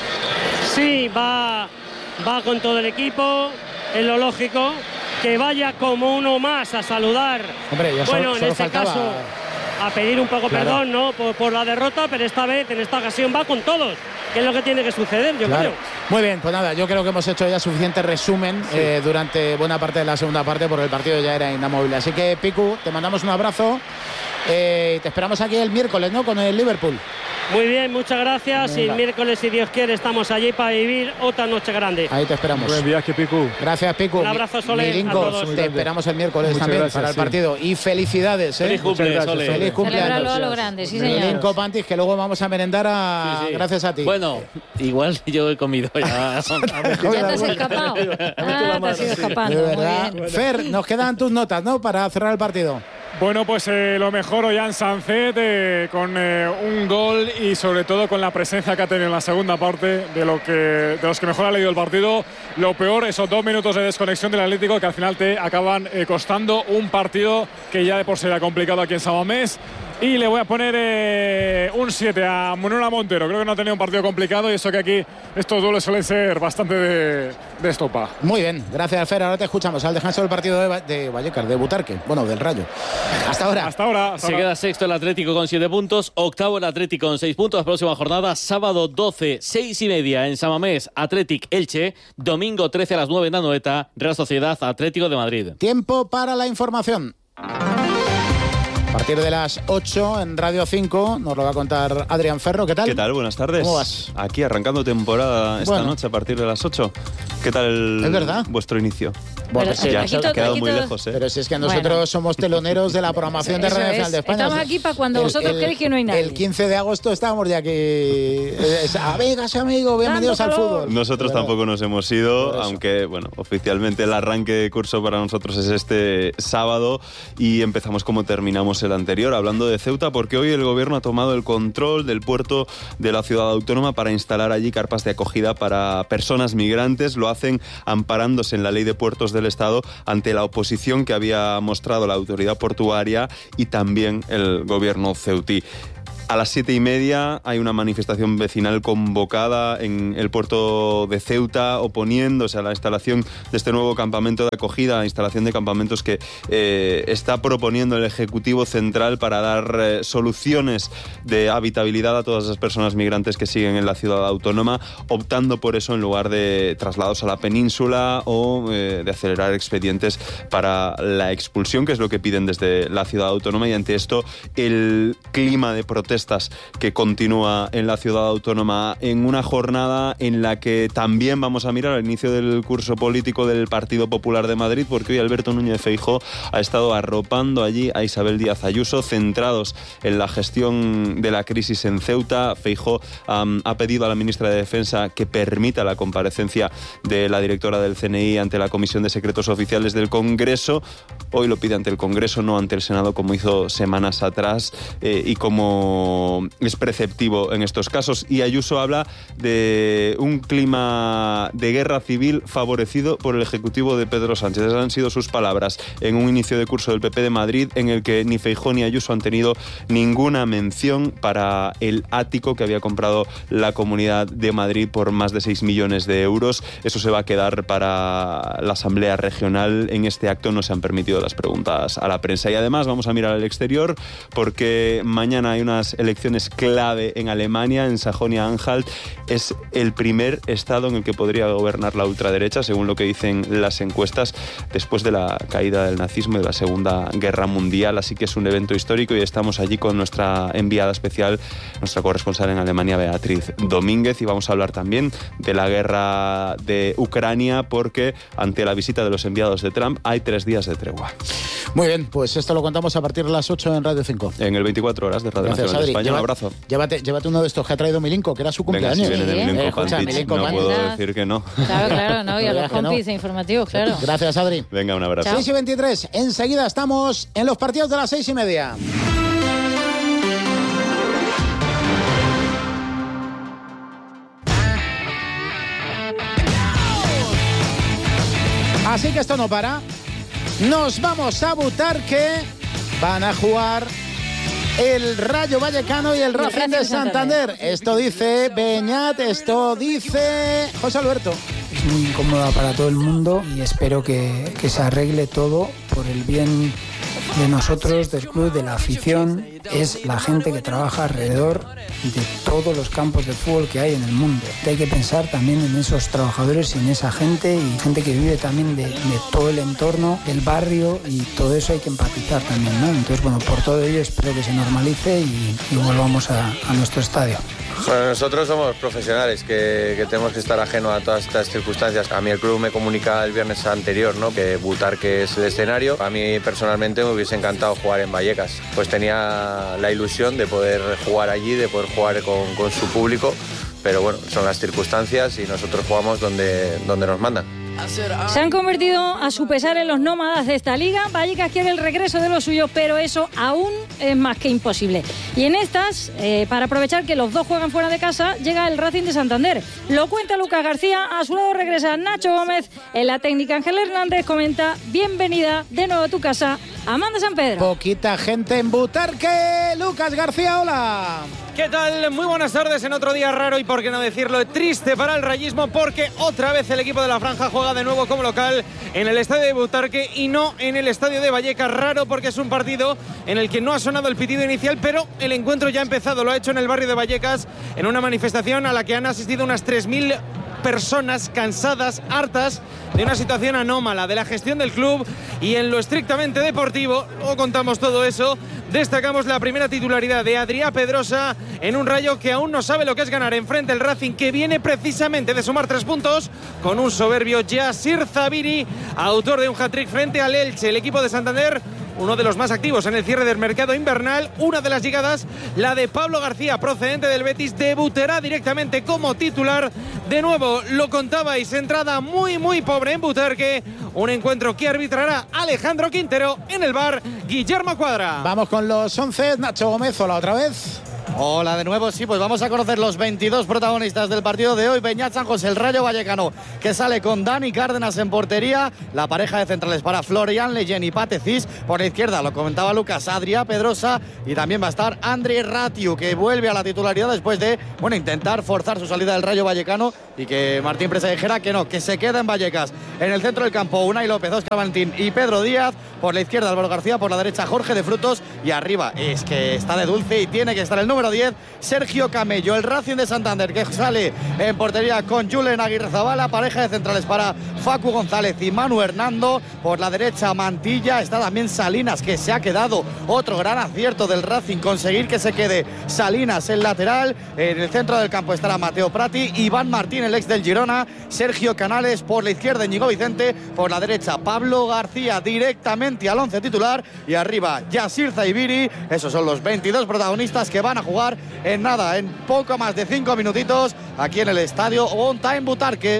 [SPEAKER 9] Sí, va, va con todo el equipo, es lo lógico, que vaya como uno más a saludar.
[SPEAKER 2] Hombre, ya
[SPEAKER 9] bueno,
[SPEAKER 2] solo,
[SPEAKER 9] en
[SPEAKER 2] solo
[SPEAKER 9] este
[SPEAKER 2] faltaba.
[SPEAKER 9] caso, a pedir un poco
[SPEAKER 2] Claro.
[SPEAKER 9] perdón, ¿no? Por, por la derrota, pero esta vez, en esta ocasión, va con todos, que es lo que tiene que suceder, yo
[SPEAKER 2] Claro.
[SPEAKER 9] creo.
[SPEAKER 2] Muy bien, pues nada, yo creo que hemos hecho ya suficiente resumen
[SPEAKER 9] Sí.
[SPEAKER 2] eh, durante buena parte de la segunda parte, porque el partido ya era inamovible. Así que, Picu, te mandamos un abrazo eh, y te esperamos aquí el miércoles, ¿no? Con el Liverpool.
[SPEAKER 9] Muy bien, muchas gracias.
[SPEAKER 2] Venga.
[SPEAKER 9] Y miércoles, si Dios quiere, estamos allí para vivir otra noche grande.
[SPEAKER 2] Ahí te esperamos.
[SPEAKER 6] Buen viaje, Picu.
[SPEAKER 2] Gracias, Picu.
[SPEAKER 9] Un abrazo, Sole,
[SPEAKER 2] Milinko,
[SPEAKER 9] a todos.
[SPEAKER 2] te esperamos el miércoles
[SPEAKER 6] Muchas
[SPEAKER 2] también
[SPEAKER 6] gracias,
[SPEAKER 2] para el
[SPEAKER 6] sí.
[SPEAKER 2] partido. Y felicidades, ¿eh?
[SPEAKER 10] Feliz cumple,
[SPEAKER 6] Muchas gracias,
[SPEAKER 10] Sole.
[SPEAKER 2] Feliz cumpleaños.
[SPEAKER 8] Celebrarlo a lo grande, sí, señor.
[SPEAKER 2] Milinko Pantis, que luego vamos a merendar a...
[SPEAKER 10] Sí, sí.
[SPEAKER 2] gracias a ti.
[SPEAKER 10] Bueno, igual yo he comido ya.
[SPEAKER 8] ¿Ya te has escapado? Ah, te has ido escapando.
[SPEAKER 2] De
[SPEAKER 8] Muy
[SPEAKER 2] verdad.
[SPEAKER 8] bien.
[SPEAKER 2] Fer, nos quedan tus notas, ¿no? Para cerrar el partido.
[SPEAKER 4] Bueno, pues eh, lo mejor Ollán Sancet eh, con eh, un gol y sobre todo con la presencia que ha tenido en la segunda parte de, lo que, de los que mejor ha leído el partido. Lo peor, esos dos minutos de desconexión del Atlético que al final te acaban eh, costando un partido que ya de por sí era complicado aquí en San Mamés. Y le voy a poner eh, un siete a Manuela Montero. Creo que no ha tenido un partido complicado y eso que aquí estos duelos suelen ser bastante de, de estopa.
[SPEAKER 2] Muy bien, gracias, Fer. Ahora te escuchamos al descanso del partido de, Va- de Vallecas, de Butarque. Bueno, del Rayo. Hasta ahora.
[SPEAKER 4] Hasta ahora. Hasta
[SPEAKER 10] Se
[SPEAKER 4] ahora.
[SPEAKER 10] queda sexto el Atlético con siete puntos, octavo el Atlético con seis puntos. Próxima jornada, sábado doce, seis y media en San Mamés, Athletic Elche. Domingo trece a las nueve en Anoeta, Real Sociedad Atlético de Madrid.
[SPEAKER 2] Tiempo para la información. A partir de las ocho en Radio cinco nos lo va a contar Adrián Ferro. ¿Qué tal?
[SPEAKER 17] ¿Qué tal? Buenas tardes.
[SPEAKER 2] ¿Cómo vas?
[SPEAKER 17] Aquí arrancando temporada esta
[SPEAKER 2] Bueno.
[SPEAKER 17] noche a partir de las ocho. ¿Qué tal el,
[SPEAKER 2] Es verdad.
[SPEAKER 17] vuestro inicio?
[SPEAKER 2] Bueno,
[SPEAKER 8] Pero
[SPEAKER 2] sí,
[SPEAKER 17] ya
[SPEAKER 8] aquí
[SPEAKER 17] se ha
[SPEAKER 8] todo-
[SPEAKER 17] quedado
[SPEAKER 8] aquí
[SPEAKER 17] muy
[SPEAKER 8] todo-
[SPEAKER 17] lejos, ¿eh?
[SPEAKER 2] Pero si es que nosotros
[SPEAKER 8] Bueno.
[SPEAKER 2] somos teloneros de la programación de
[SPEAKER 8] Eso
[SPEAKER 2] Radio
[SPEAKER 8] es.
[SPEAKER 2] Nacional de España.
[SPEAKER 8] Estamos aquí para cuando vosotros queréis que no hay nadie.
[SPEAKER 2] El quince de agosto estábamos ya aquí. Es, amigas, amigos, bienvenidos al
[SPEAKER 8] Dando calor.
[SPEAKER 2] fútbol.
[SPEAKER 17] Nosotros
[SPEAKER 2] Pero-
[SPEAKER 17] tampoco nos hemos
[SPEAKER 2] Por
[SPEAKER 17] ido,
[SPEAKER 2] eso.
[SPEAKER 17] aunque bueno, oficialmente el arranque de curso para nosotros es este sábado y empezamos como terminamos el anterior, hablando de Ceuta, porque hoy el gobierno ha tomado el control del puerto de la ciudad autónoma para instalar allí carpas de acogida para personas migrantes. Lo hacen amparándose en la ley de puertos del Estado ante la oposición que había mostrado la autoridad portuaria y también el gobierno ceutí. A las siete y media hay una manifestación vecinal convocada en el puerto de Ceuta oponiéndose a la instalación de este nuevo campamento de acogida, la instalación de campamentos que eh, está proponiendo el Ejecutivo Central para dar eh, soluciones de habitabilidad a todas las personas migrantes que siguen en la ciudad autónoma, optando por eso en lugar de traslados a la península o eh, de acelerar expedientes para la expulsión, que es lo que piden desde la ciudad autónoma. Y ante esto, el clima de protesta que continúa en la ciudad autónoma en una jornada en la que también vamos a mirar el inicio del curso político del Partido Popular de Madrid, porque hoy Alberto Núñez Feijóo ha estado arropando allí a Isabel Díaz Ayuso, centrados en la gestión de la crisis en Ceuta. Feijóo um, ha pedido a la ministra de Defensa que permita la comparecencia de la directora del C N I ante la Comisión de Secretos Oficiales del Congreso. Hoy lo pide ante el Congreso, no ante el Senado, como hizo semanas atrás eh, y como es preceptivo en estos casos. Y Ayuso habla de un clima de guerra civil favorecido por el Ejecutivo de Pedro Sánchez. Esas han sido sus palabras en un inicio de curso del P P de Madrid en el que ni Feijóo ni Ayuso han tenido ninguna mención para el ático que había comprado la Comunidad de Madrid por más de seis millones de euros. Eso se va a quedar para la Asamblea Regional. En este acto no se han permitido las preguntas a la prensa. Y además vamos a mirar al exterior porque mañana hay unas elecciones clave en Alemania, en Sajonia-Anhalt. Es el primer estado en el que podría gobernar la ultraderecha, según lo que dicen las encuestas, después de la caída del nazismo y de la Segunda Guerra Mundial. Así que es un evento histórico y estamos allí con nuestra enviada especial, nuestra corresponsal en Alemania, Beatriz Domínguez, y vamos a hablar también de la guerra de Ucrania, porque ante la visita de los enviados de Trump hay tres días de tregua.
[SPEAKER 2] Muy bien, pues esto lo contamos a partir de las ocho en Radio cinco.
[SPEAKER 17] En el veinticuatro horas de Radio
[SPEAKER 2] Gracias,
[SPEAKER 17] Nacional de
[SPEAKER 2] Adri.
[SPEAKER 17] España.
[SPEAKER 2] Lleva-
[SPEAKER 17] Un abrazo.
[SPEAKER 2] Llévate, llévate uno de estos que ha traído Milinko, que era su
[SPEAKER 17] Venga,
[SPEAKER 2] cumpleaños.
[SPEAKER 17] si viene de Milenko
[SPEAKER 2] Eh, escucha,
[SPEAKER 17] Pantich,
[SPEAKER 2] Milenko
[SPEAKER 17] no
[SPEAKER 2] Pantich.
[SPEAKER 17] puedo decir que no.
[SPEAKER 8] Claro, claro, ¿no? Y a
[SPEAKER 2] No
[SPEAKER 8] los
[SPEAKER 2] digas que no.
[SPEAKER 8] compis informativos, claro.
[SPEAKER 2] Gracias, Adri.
[SPEAKER 17] Venga, un abrazo.
[SPEAKER 2] seis y veintitrés, enseguida estamos en los partidos de las seis y media. Así que esto no para. Nos vamos a Butarque. Van a jugar el Rayo Vallecano y el Racing de Santander. Esto dice Beñat, esto dice José Alberto.
[SPEAKER 18] Es muy incómoda para todo el mundo y espero que, que se arregle todo por el bien de nosotros, del club, de la afición, es la gente que trabaja alrededor de todos los campos de fútbol que hay en el mundo. Hay que pensar también en esos trabajadores y en esa gente, y gente que vive también de, de todo el entorno, del barrio, y todo eso hay que empatizar también, ¿no? Entonces, bueno, por todo ello espero que se normalice y, y volvamos a, a nuestro estadio.
[SPEAKER 19] Bueno, nosotros somos profesionales que, que tenemos que estar ajeno a todas estas circunstancias. A mí el club me comunica el viernes anterior, ¿no?, que Butarque es el escenario. A mí personalmente me hubiese encantado jugar en Vallecas. Pues tenía la ilusión de poder jugar allí, de poder jugar con, con su público. Pero bueno, son las circunstancias y nosotros jugamos donde, donde nos mandan.
[SPEAKER 8] Se han convertido a su pesar en los nómadas de esta liga. Vallecas quiere el regreso de los suyos, pero eso aún es más que imposible. Y en estas, eh, para aprovechar que los dos juegan fuera de casa, llega el Racing de Santander. Lo cuenta Lucas García, a su lado regresa Nacho Gómez. En la técnica Ángel Hernández comenta: bienvenida de nuevo a tu casa, Amanda San Pedro.
[SPEAKER 2] Poquita gente en Butarque. Lucas García, hola.
[SPEAKER 20] ¿Qué tal? Muy buenas tardes en otro día raro y, por qué no decirlo, triste para el rayismo, porque otra vez el equipo de la Franja juega de nuevo como local en el estadio de Butarque y no en el estadio de Vallecas. Raro porque es un partido en el que no ha sonado el pitido inicial, pero el encuentro ya ha empezado. Lo ha hecho en el barrio de Vallecas, en una manifestación a la que han asistido unas tres mil personas cansadas, hartas de una situación anómala de la gestión del club y en lo estrictamente deportivo. Luego contamos todo eso. Destacamos la primera titularidad de Adrià Pedrosa en un Rayo que aún no sabe lo que es ganar. Enfrente el Racing, que viene precisamente de sumar tres puntos con un soberbio Yassir Zabiri, autor de un hat-trick frente al Elche. El equipo de Santander, uno de los más activos en el cierre del mercado invernal. Una de las llegadas, la de Pablo García, procedente del Betis, debutará directamente como titular. De nuevo, lo contabais, entrada muy muy pobre en Butarque. Un encuentro que arbitrará Alejandro Quintero. En el bar, Guillermo Cuadra.
[SPEAKER 2] Vamos con los once. Nacho Gómez, hola otra vez.
[SPEAKER 11] Hola de nuevo, sí, pues vamos a conocer los veintidós protagonistas del partido de hoy. Beñat San José, el Rayo Vallecano, que sale con Dani Cárdenas en portería. La pareja de centrales para Florian Leyen y Pate Cis. Por la izquierda, lo comentaba Lucas, Adrià Pedrosa. Y también va a estar André Ratiu, que vuelve a la titularidad después de, bueno, intentar forzar su salida del Rayo Vallecano y que Martín Presa dijera que no, que se queda en Vallecas. En el centro del campo, Unai López, Óscar Valentín y Pedro Díaz. Por la izquierda, Álvaro García. Por la derecha, Jorge de Frutos. Y arriba, es que está de dulce y tiene que estar el número diez, Sergio Camello, el Racing de Santander, que sale en portería con Julen Aguirre Zabala. Pareja de centrales para Facu González y Manu Hernando. Por la derecha, Mantilla. Está también Salinas, que se ha quedado. Otro gran acierto del Racing, conseguir que se quede Salinas el lateral. En el centro del campo estará Mateo Prati, Iván Martín, el ex del Girona, Sergio Canales. Por la izquierda, Íñigo Vicente. Por la derecha, Pablo García, directamente al once titular. Y arriba, Yassir Zaibiri. Esos son los veintidós protagonistas que van a jugar en nada, en poco más de cinco minutitos, aquí en el estadio On Time Butarque.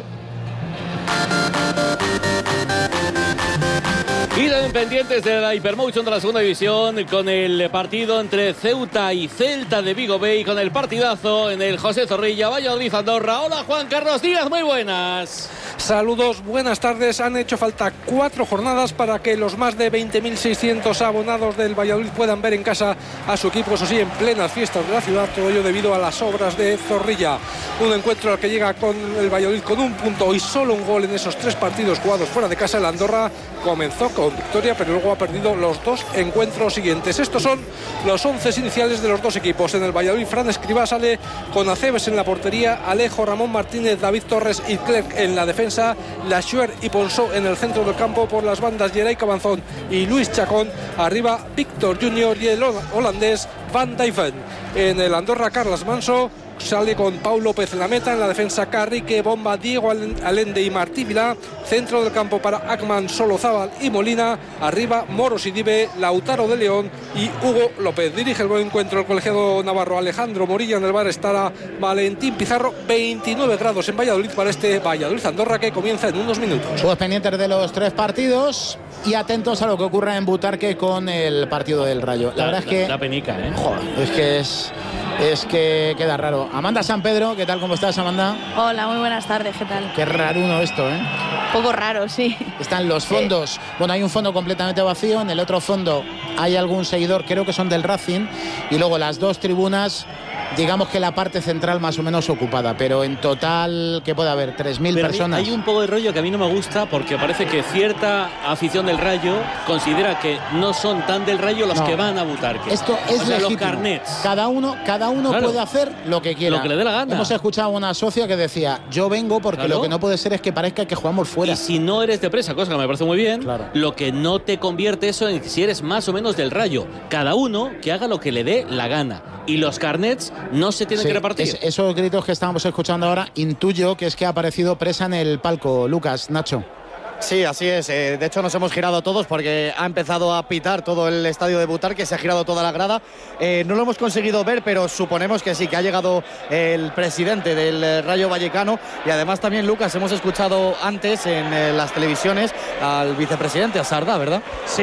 [SPEAKER 10] Y también pendientes de la Hypermotion de la segunda división, con el partido entre Ceuta y Celta de Vigo Bay, con el partidazo en el José Zorrilla, Valladolid Andorra. Hola Juan Carlos Díaz, muy buenas.
[SPEAKER 21] Saludos, buenas tardes. Han hecho falta cuatro jornadas para que los más de veinte mil seiscientos abonados del Valladolid puedan ver en casa a su equipo, eso sí, en plenas fiestas de la ciudad, todo ello debido a las obras de Zorrilla. Un encuentro al que llega con el Valladolid con un punto y solo un gol en esos tres partidos jugados fuera de casa. El Andorra comenzó con victoria, pero luego ha perdido los dos encuentros siguientes. Estos son los once iniciales de los dos equipos. En el Valladolid, Fran Escribá sale con Aceves en la portería, Alejo, Ramón Martínez, David Torres y Clerc en la defensa, Laschuer y Ponsó en el centro del campo. Por las bandas, Geray Cabanzón y Luis Chacón. Arriba, Víctor Junior y el holandés Van Dijven. En el Andorra, Carles Manso sale con Pau López en la meta. En la defensa, Carrique, Bomba, Diego Allende y Martí Vilá. Centro del campo para Akman, Solozábal y Molina. Arriba, Moros y Dive, Lautaro de León y Hugo López. Dirige el buen encuentro el colegiado navarro Alejandro Morilla. En el bar estará Valentín Pizarro. veintinueve grados en Valladolid para este Valladolid Andorra, que comienza en unos minutos.
[SPEAKER 2] Pues pendientes de los tres partidos y atentos a lo que ocurra en Butarque con el partido del Rayo. La, la verdad es que...
[SPEAKER 10] La penica, ¿eh?
[SPEAKER 2] Joder, es que es... Es que queda raro. Amanda San Pedro, ¿qué tal? ¿Cómo estás, Amanda?
[SPEAKER 22] Hola, muy buenas tardes, ¿qué tal?
[SPEAKER 2] Qué raro uno esto, ¿eh?
[SPEAKER 22] Un poco raro, sí.
[SPEAKER 2] Están los fondos. Sí. Bueno, hay un fondo completamente vacío. En el otro fondo hay algún seguidor, creo que son del Racing. Y luego las dos tribunas digamos que la parte central más o menos ocupada, pero en total, ¿qué puede haber? tres mil personas.
[SPEAKER 10] Hay un poco de rollo que a mí no me gusta, porque parece que cierta afición del Rayo considera que no son tan del Rayo los no. que van a Butarque.
[SPEAKER 2] Esto es
[SPEAKER 10] o sea,
[SPEAKER 2] legítimo.
[SPEAKER 10] Los carnets.
[SPEAKER 2] Cada uno, cada uno claro. puede hacer lo que quiera.
[SPEAKER 10] Lo que le dé la gana.
[SPEAKER 2] Hemos escuchado a una socia que decía, yo vengo porque claro. lo que no puede ser es que parezca que jugamos fuera.
[SPEAKER 10] Y si no eres de Presa, cosa que me parece muy bien,
[SPEAKER 2] claro.
[SPEAKER 10] lo que no te convierte eso en si eres más o menos del Rayo. Cada uno que haga lo que le dé la gana. Y los carnets no se tienen
[SPEAKER 2] sí,
[SPEAKER 10] que repartir.
[SPEAKER 2] Es, esos gritos que estábamos escuchando ahora, intuyo que es que ha aparecido Presa en el palco. Lucas, Nacho.
[SPEAKER 11] Sí, así es. Eh, de hecho, nos hemos girado todos porque ha empezado a pitar todo el estadio de Butarque, se ha girado toda la grada. Eh, no lo hemos conseguido ver, pero suponemos que sí, que ha llegado el presidente del Rayo Vallecano. Y además también, Lucas, hemos escuchado antes en eh, las televisiones al vicepresidente, a Sardá, ¿verdad?
[SPEAKER 20] Sí,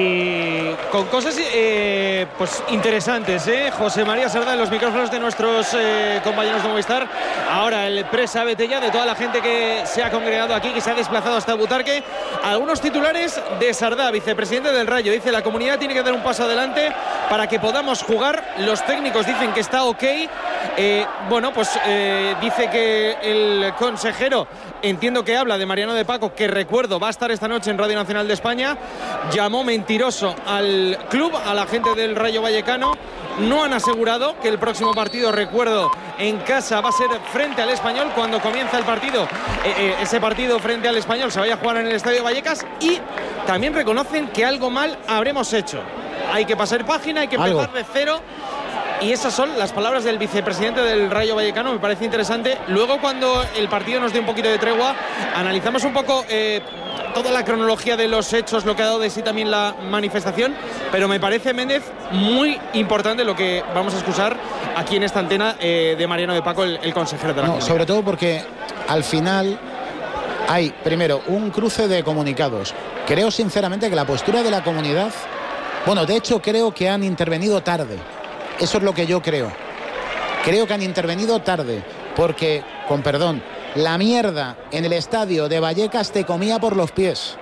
[SPEAKER 20] y con cosas eh, pues interesantes, ¿eh? José María Sardá en los micrófonos de nuestros eh, compañeros de Movistar. Ahora el Presa Betella, de toda la gente que se ha congregado aquí, que se ha desplazado hasta Butarque. Algunos titulares de Sardá, vicepresidente del Rayo. Dice, la comunidad tiene que dar un paso adelante para que podamos jugar. Los técnicos dicen que está ok. Eh, bueno, pues eh, dice que el consejero, entiendo que habla de Mariano de Paco, que recuerdo va a estar esta noche en Radio Nacional de España, llamó mentiroso al club, a la gente del Rayo Vallecano. No han asegurado que el próximo partido, recuerdo, en casa va a ser frente al Español. Cuando comienza el partido, eh, eh, ese partido frente al Español se vaya a jugar en el Estadio Vallecas. Y también reconocen que algo mal habremos hecho. Hay que pasar página, hay que empezar ¿Algo? de cero. Y esas son las palabras del vicepresidente del Rayo Vallecano. Me parece interesante. Luego, cuando el partido nos dé un poquito de tregua, analizamos un poco eh, toda la cronología de los hechos, lo que ha dado de sí también la manifestación. Pero me parece, Méndez, muy importante lo que vamos a escuchar aquí en esta antena eh, de Mariano de Paco, el, el consejero de la
[SPEAKER 2] no,
[SPEAKER 20] comunidad.
[SPEAKER 2] Sobre todo porque al final hay, primero, un cruce de comunicados. Creo sinceramente que la postura de la comunidad, bueno, de hecho creo que han intervenido tarde. Eso es lo que yo creo. Creo que han intervenido tarde, porque, con perdón, la mierda en el estadio de Vallecas te comía por los pies.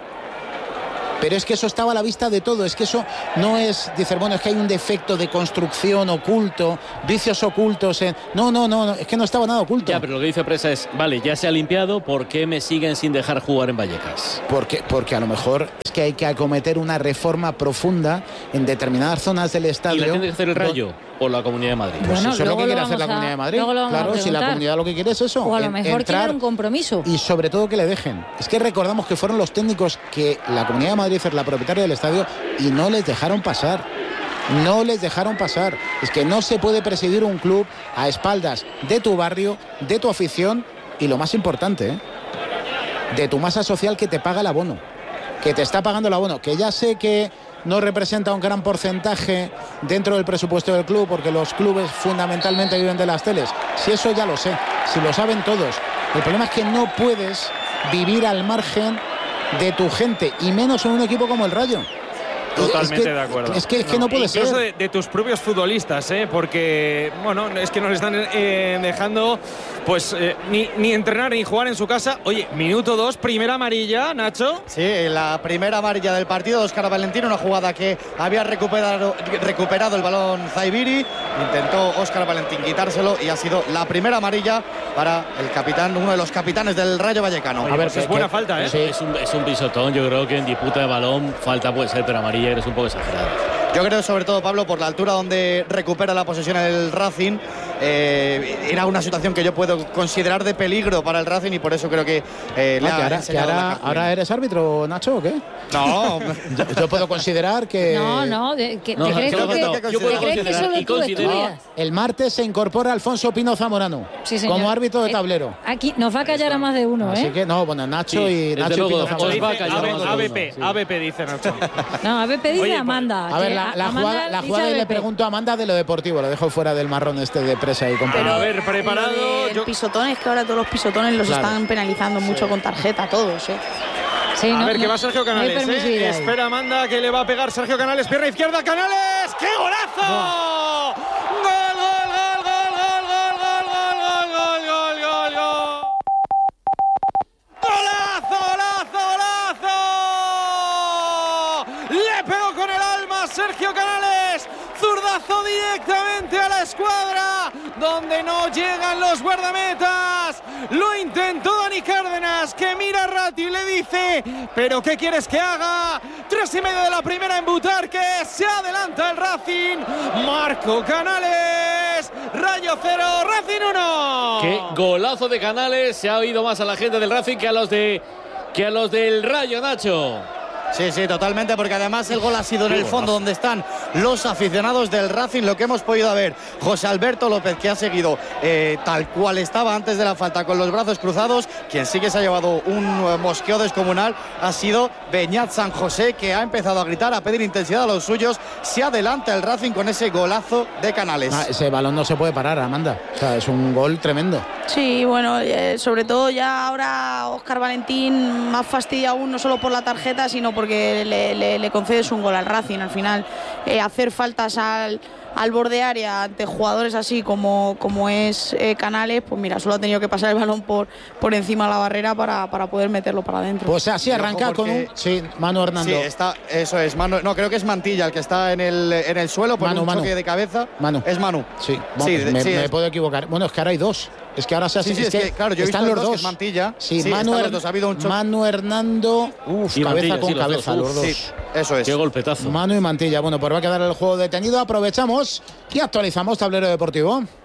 [SPEAKER 2] Pero es que eso estaba a la vista de todo. Es que eso no es decir, bueno, es que hay un defecto de construcción oculto, vicios ocultos. En... No, no, no, no, es que no estaba nada oculto.
[SPEAKER 10] Ya, pero lo que dice Presa es, vale, ya se ha limpiado, ¿por qué me siguen sin dejar jugar en Vallecas?
[SPEAKER 2] Porque, porque a lo mejor es que hay que acometer una reforma profunda en determinadas zonas del estadio.
[SPEAKER 10] ¿Y la tiene que hacer el Rayo o la Comunidad de Madrid?
[SPEAKER 2] Pues bueno, eso es lo que quiere hacer la a, Comunidad de Madrid.
[SPEAKER 8] Claro,
[SPEAKER 2] si la comunidad lo que quiere es eso.
[SPEAKER 8] O a lo mejor quieren un compromiso.
[SPEAKER 2] Y sobre todo que le dejen. Es que recordamos que fueron los técnicos que la Comunidad de Madrid es la propietaria del estadio y no les dejaron pasar. No les dejaron pasar. Es que no se puede presidir un club a espaldas de tu barrio, de tu afición y lo más importante, ¿eh? de tu masa social que te paga el abono. Que te está pagando el abono. Que ya sé que no representa un gran porcentaje dentro del presupuesto del club, porque los clubes fundamentalmente viven de las teles. Si eso ya lo sé, si lo saben todos. El problema es que no puedes vivir al margen de tu gente, y menos en un equipo como el Rayo.
[SPEAKER 20] Totalmente
[SPEAKER 2] es que,
[SPEAKER 20] de acuerdo.
[SPEAKER 2] Es que, es que no, no puede
[SPEAKER 20] incluso
[SPEAKER 2] ser.
[SPEAKER 20] De, de tus propios futbolistas, ¿eh? Porque, bueno, es que nos están eh, dejando pues eh, ni, ni entrenar ni jugar en su casa. Oye, minuto dos, primera amarilla, Nacho.
[SPEAKER 11] Sí, la primera amarilla del partido de Óscar Valentín, una jugada que había recuperado, recuperado el balón Zaibiri. Intentó Óscar Valentín quitárselo y ha sido la primera amarilla para el capitán, uno de los capitanes del Rayo Vallecano.
[SPEAKER 20] Oye, a ver, pues es buena que, falta, ¿eh?
[SPEAKER 10] Sí, es un, es un pisotón. Yo creo que en disputa de balón falta puede ser, pero amarilla eres un poco exagerado.
[SPEAKER 11] Yo creo, sobre todo, Pablo, por la altura donde recupera la posesión el Racing, eh, era una situación que yo puedo considerar de peligro para el Racing y por eso creo que eh, le
[SPEAKER 2] ah,
[SPEAKER 11] ha
[SPEAKER 2] que ahora,
[SPEAKER 11] enseñado
[SPEAKER 2] que ahora,
[SPEAKER 11] la
[SPEAKER 2] ahora eres árbitro, Nacho, ¿o qué?
[SPEAKER 11] No.
[SPEAKER 2] yo, yo puedo considerar que...
[SPEAKER 8] No, no, de, que,
[SPEAKER 2] no
[SPEAKER 8] ¿te crees,
[SPEAKER 2] que,
[SPEAKER 8] que, que,
[SPEAKER 2] yo puedo
[SPEAKER 8] crees que solo tú estudias?
[SPEAKER 2] El martes se incorpora Alfonso Pino Zamorano
[SPEAKER 8] sí,
[SPEAKER 2] como árbitro de tablero.
[SPEAKER 8] Aquí nos va a callar a más de uno, ¿eh?
[SPEAKER 2] Así que, no, bueno, Nacho
[SPEAKER 10] sí,
[SPEAKER 2] y Nacho y Pino Zamorano.
[SPEAKER 20] A B P, A B P dice Nacho.
[SPEAKER 8] No, A B P dice Oye, Amanda.
[SPEAKER 2] A ver, la, la Amanda jugada, la jugada y le pregunto a Amanda de lo deportivo, lo dejo fuera del marrón este de Presa y compañía.
[SPEAKER 20] A ver, preparado.
[SPEAKER 22] El yo... pisotón es que ahora todos los pisotones los claro. están penalizando sí. mucho con tarjeta, todos, ¿eh?
[SPEAKER 8] Sí,
[SPEAKER 20] a
[SPEAKER 8] no,
[SPEAKER 20] ver,
[SPEAKER 8] no,
[SPEAKER 20] que va Sergio Canales,
[SPEAKER 8] no
[SPEAKER 20] ¿eh? Espera Amanda, que le va a pegar Sergio Canales, pierna izquierda, Canales, ¡qué golazo! No. ¡Gol, gol, gol, gol, gol, gol, gol, gol, gol, gol, gol! ¡Golazo, golazo, golazo! Le pegó con el alma Sergio Canales, zurdazo directamente a la escuadra donde no llegan los guardametas. Lo intentó Dani Cárdenas, que mira a Ratti y le dice: ¿pero qué quieres que haga? Tres y medio de la primera en Butarque. Se adelanta el Racing. Marco Canales. Rayo cero, Racing uno.
[SPEAKER 10] Qué golazo de Canales. Se ha oído más a la gente del Racing que a los de que a los del Rayo, Nacho.
[SPEAKER 11] Sí, sí, totalmente, porque además el gol ha sido en el fondo donde están los aficionados del Racing. Lo que hemos podido ver, José Alberto López, que ha seguido eh, tal cual estaba antes de la falta, con los brazos cruzados. Quien sí que se ha llevado un eh, mosqueo descomunal ha sido Beñat San José, que ha empezado a gritar, a pedir intensidad a los suyos. Se adelanta el Racing con ese golazo de Canales.
[SPEAKER 2] Ah, ese balón no se puede parar, Amanda. O sea, es un gol tremendo.
[SPEAKER 22] Sí, bueno, eh, sobre todo ya ahora Óscar Valentín más fastidia aún, no solo por la tarjeta, sino porque le, le, le concedes un gol al Racing. Al final, eh, hacer faltas al, al borde área ante jugadores así como, como es eh, Canales, pues mira, solo ha tenido que pasar el balón por, por encima de la barrera para, para poder meterlo para adentro.
[SPEAKER 2] Pues así arranca con un... Sí, Manu Hernando.
[SPEAKER 11] Sí, está, eso es, Manu, no, creo que es Mantilla el que está en el, en el suelo por
[SPEAKER 2] Manu,
[SPEAKER 11] un
[SPEAKER 2] Manu.
[SPEAKER 11] choque de cabeza.
[SPEAKER 2] Manu.
[SPEAKER 11] Es Manu.
[SPEAKER 2] Sí, vamos,
[SPEAKER 11] sí,
[SPEAKER 2] me,
[SPEAKER 11] sí,
[SPEAKER 2] me
[SPEAKER 11] es...
[SPEAKER 2] puedo equivocar. Bueno, es que ahora hay dos. Es que ahora se hace.
[SPEAKER 11] Sí, sí,
[SPEAKER 2] es,
[SPEAKER 11] es
[SPEAKER 2] que,
[SPEAKER 11] que, claro, yo he
[SPEAKER 2] están
[SPEAKER 11] visto
[SPEAKER 2] los
[SPEAKER 11] dos.
[SPEAKER 2] dos.
[SPEAKER 11] Que es Mantilla.
[SPEAKER 2] Sí,
[SPEAKER 11] sí
[SPEAKER 2] Manu,
[SPEAKER 11] los dos. Ha habido un choque.
[SPEAKER 2] Manu Hernando. Uf,
[SPEAKER 10] y
[SPEAKER 2] cabeza
[SPEAKER 10] Mantilla,
[SPEAKER 2] con
[SPEAKER 10] sí, los
[SPEAKER 2] cabeza,
[SPEAKER 10] dos.
[SPEAKER 2] los dos.
[SPEAKER 11] Sí, eso es.
[SPEAKER 10] Qué golpetazo.
[SPEAKER 2] Manu y Mantilla. Bueno, pues va a quedar el juego detenido. Aprovechamos y actualizamos tablero deportivo.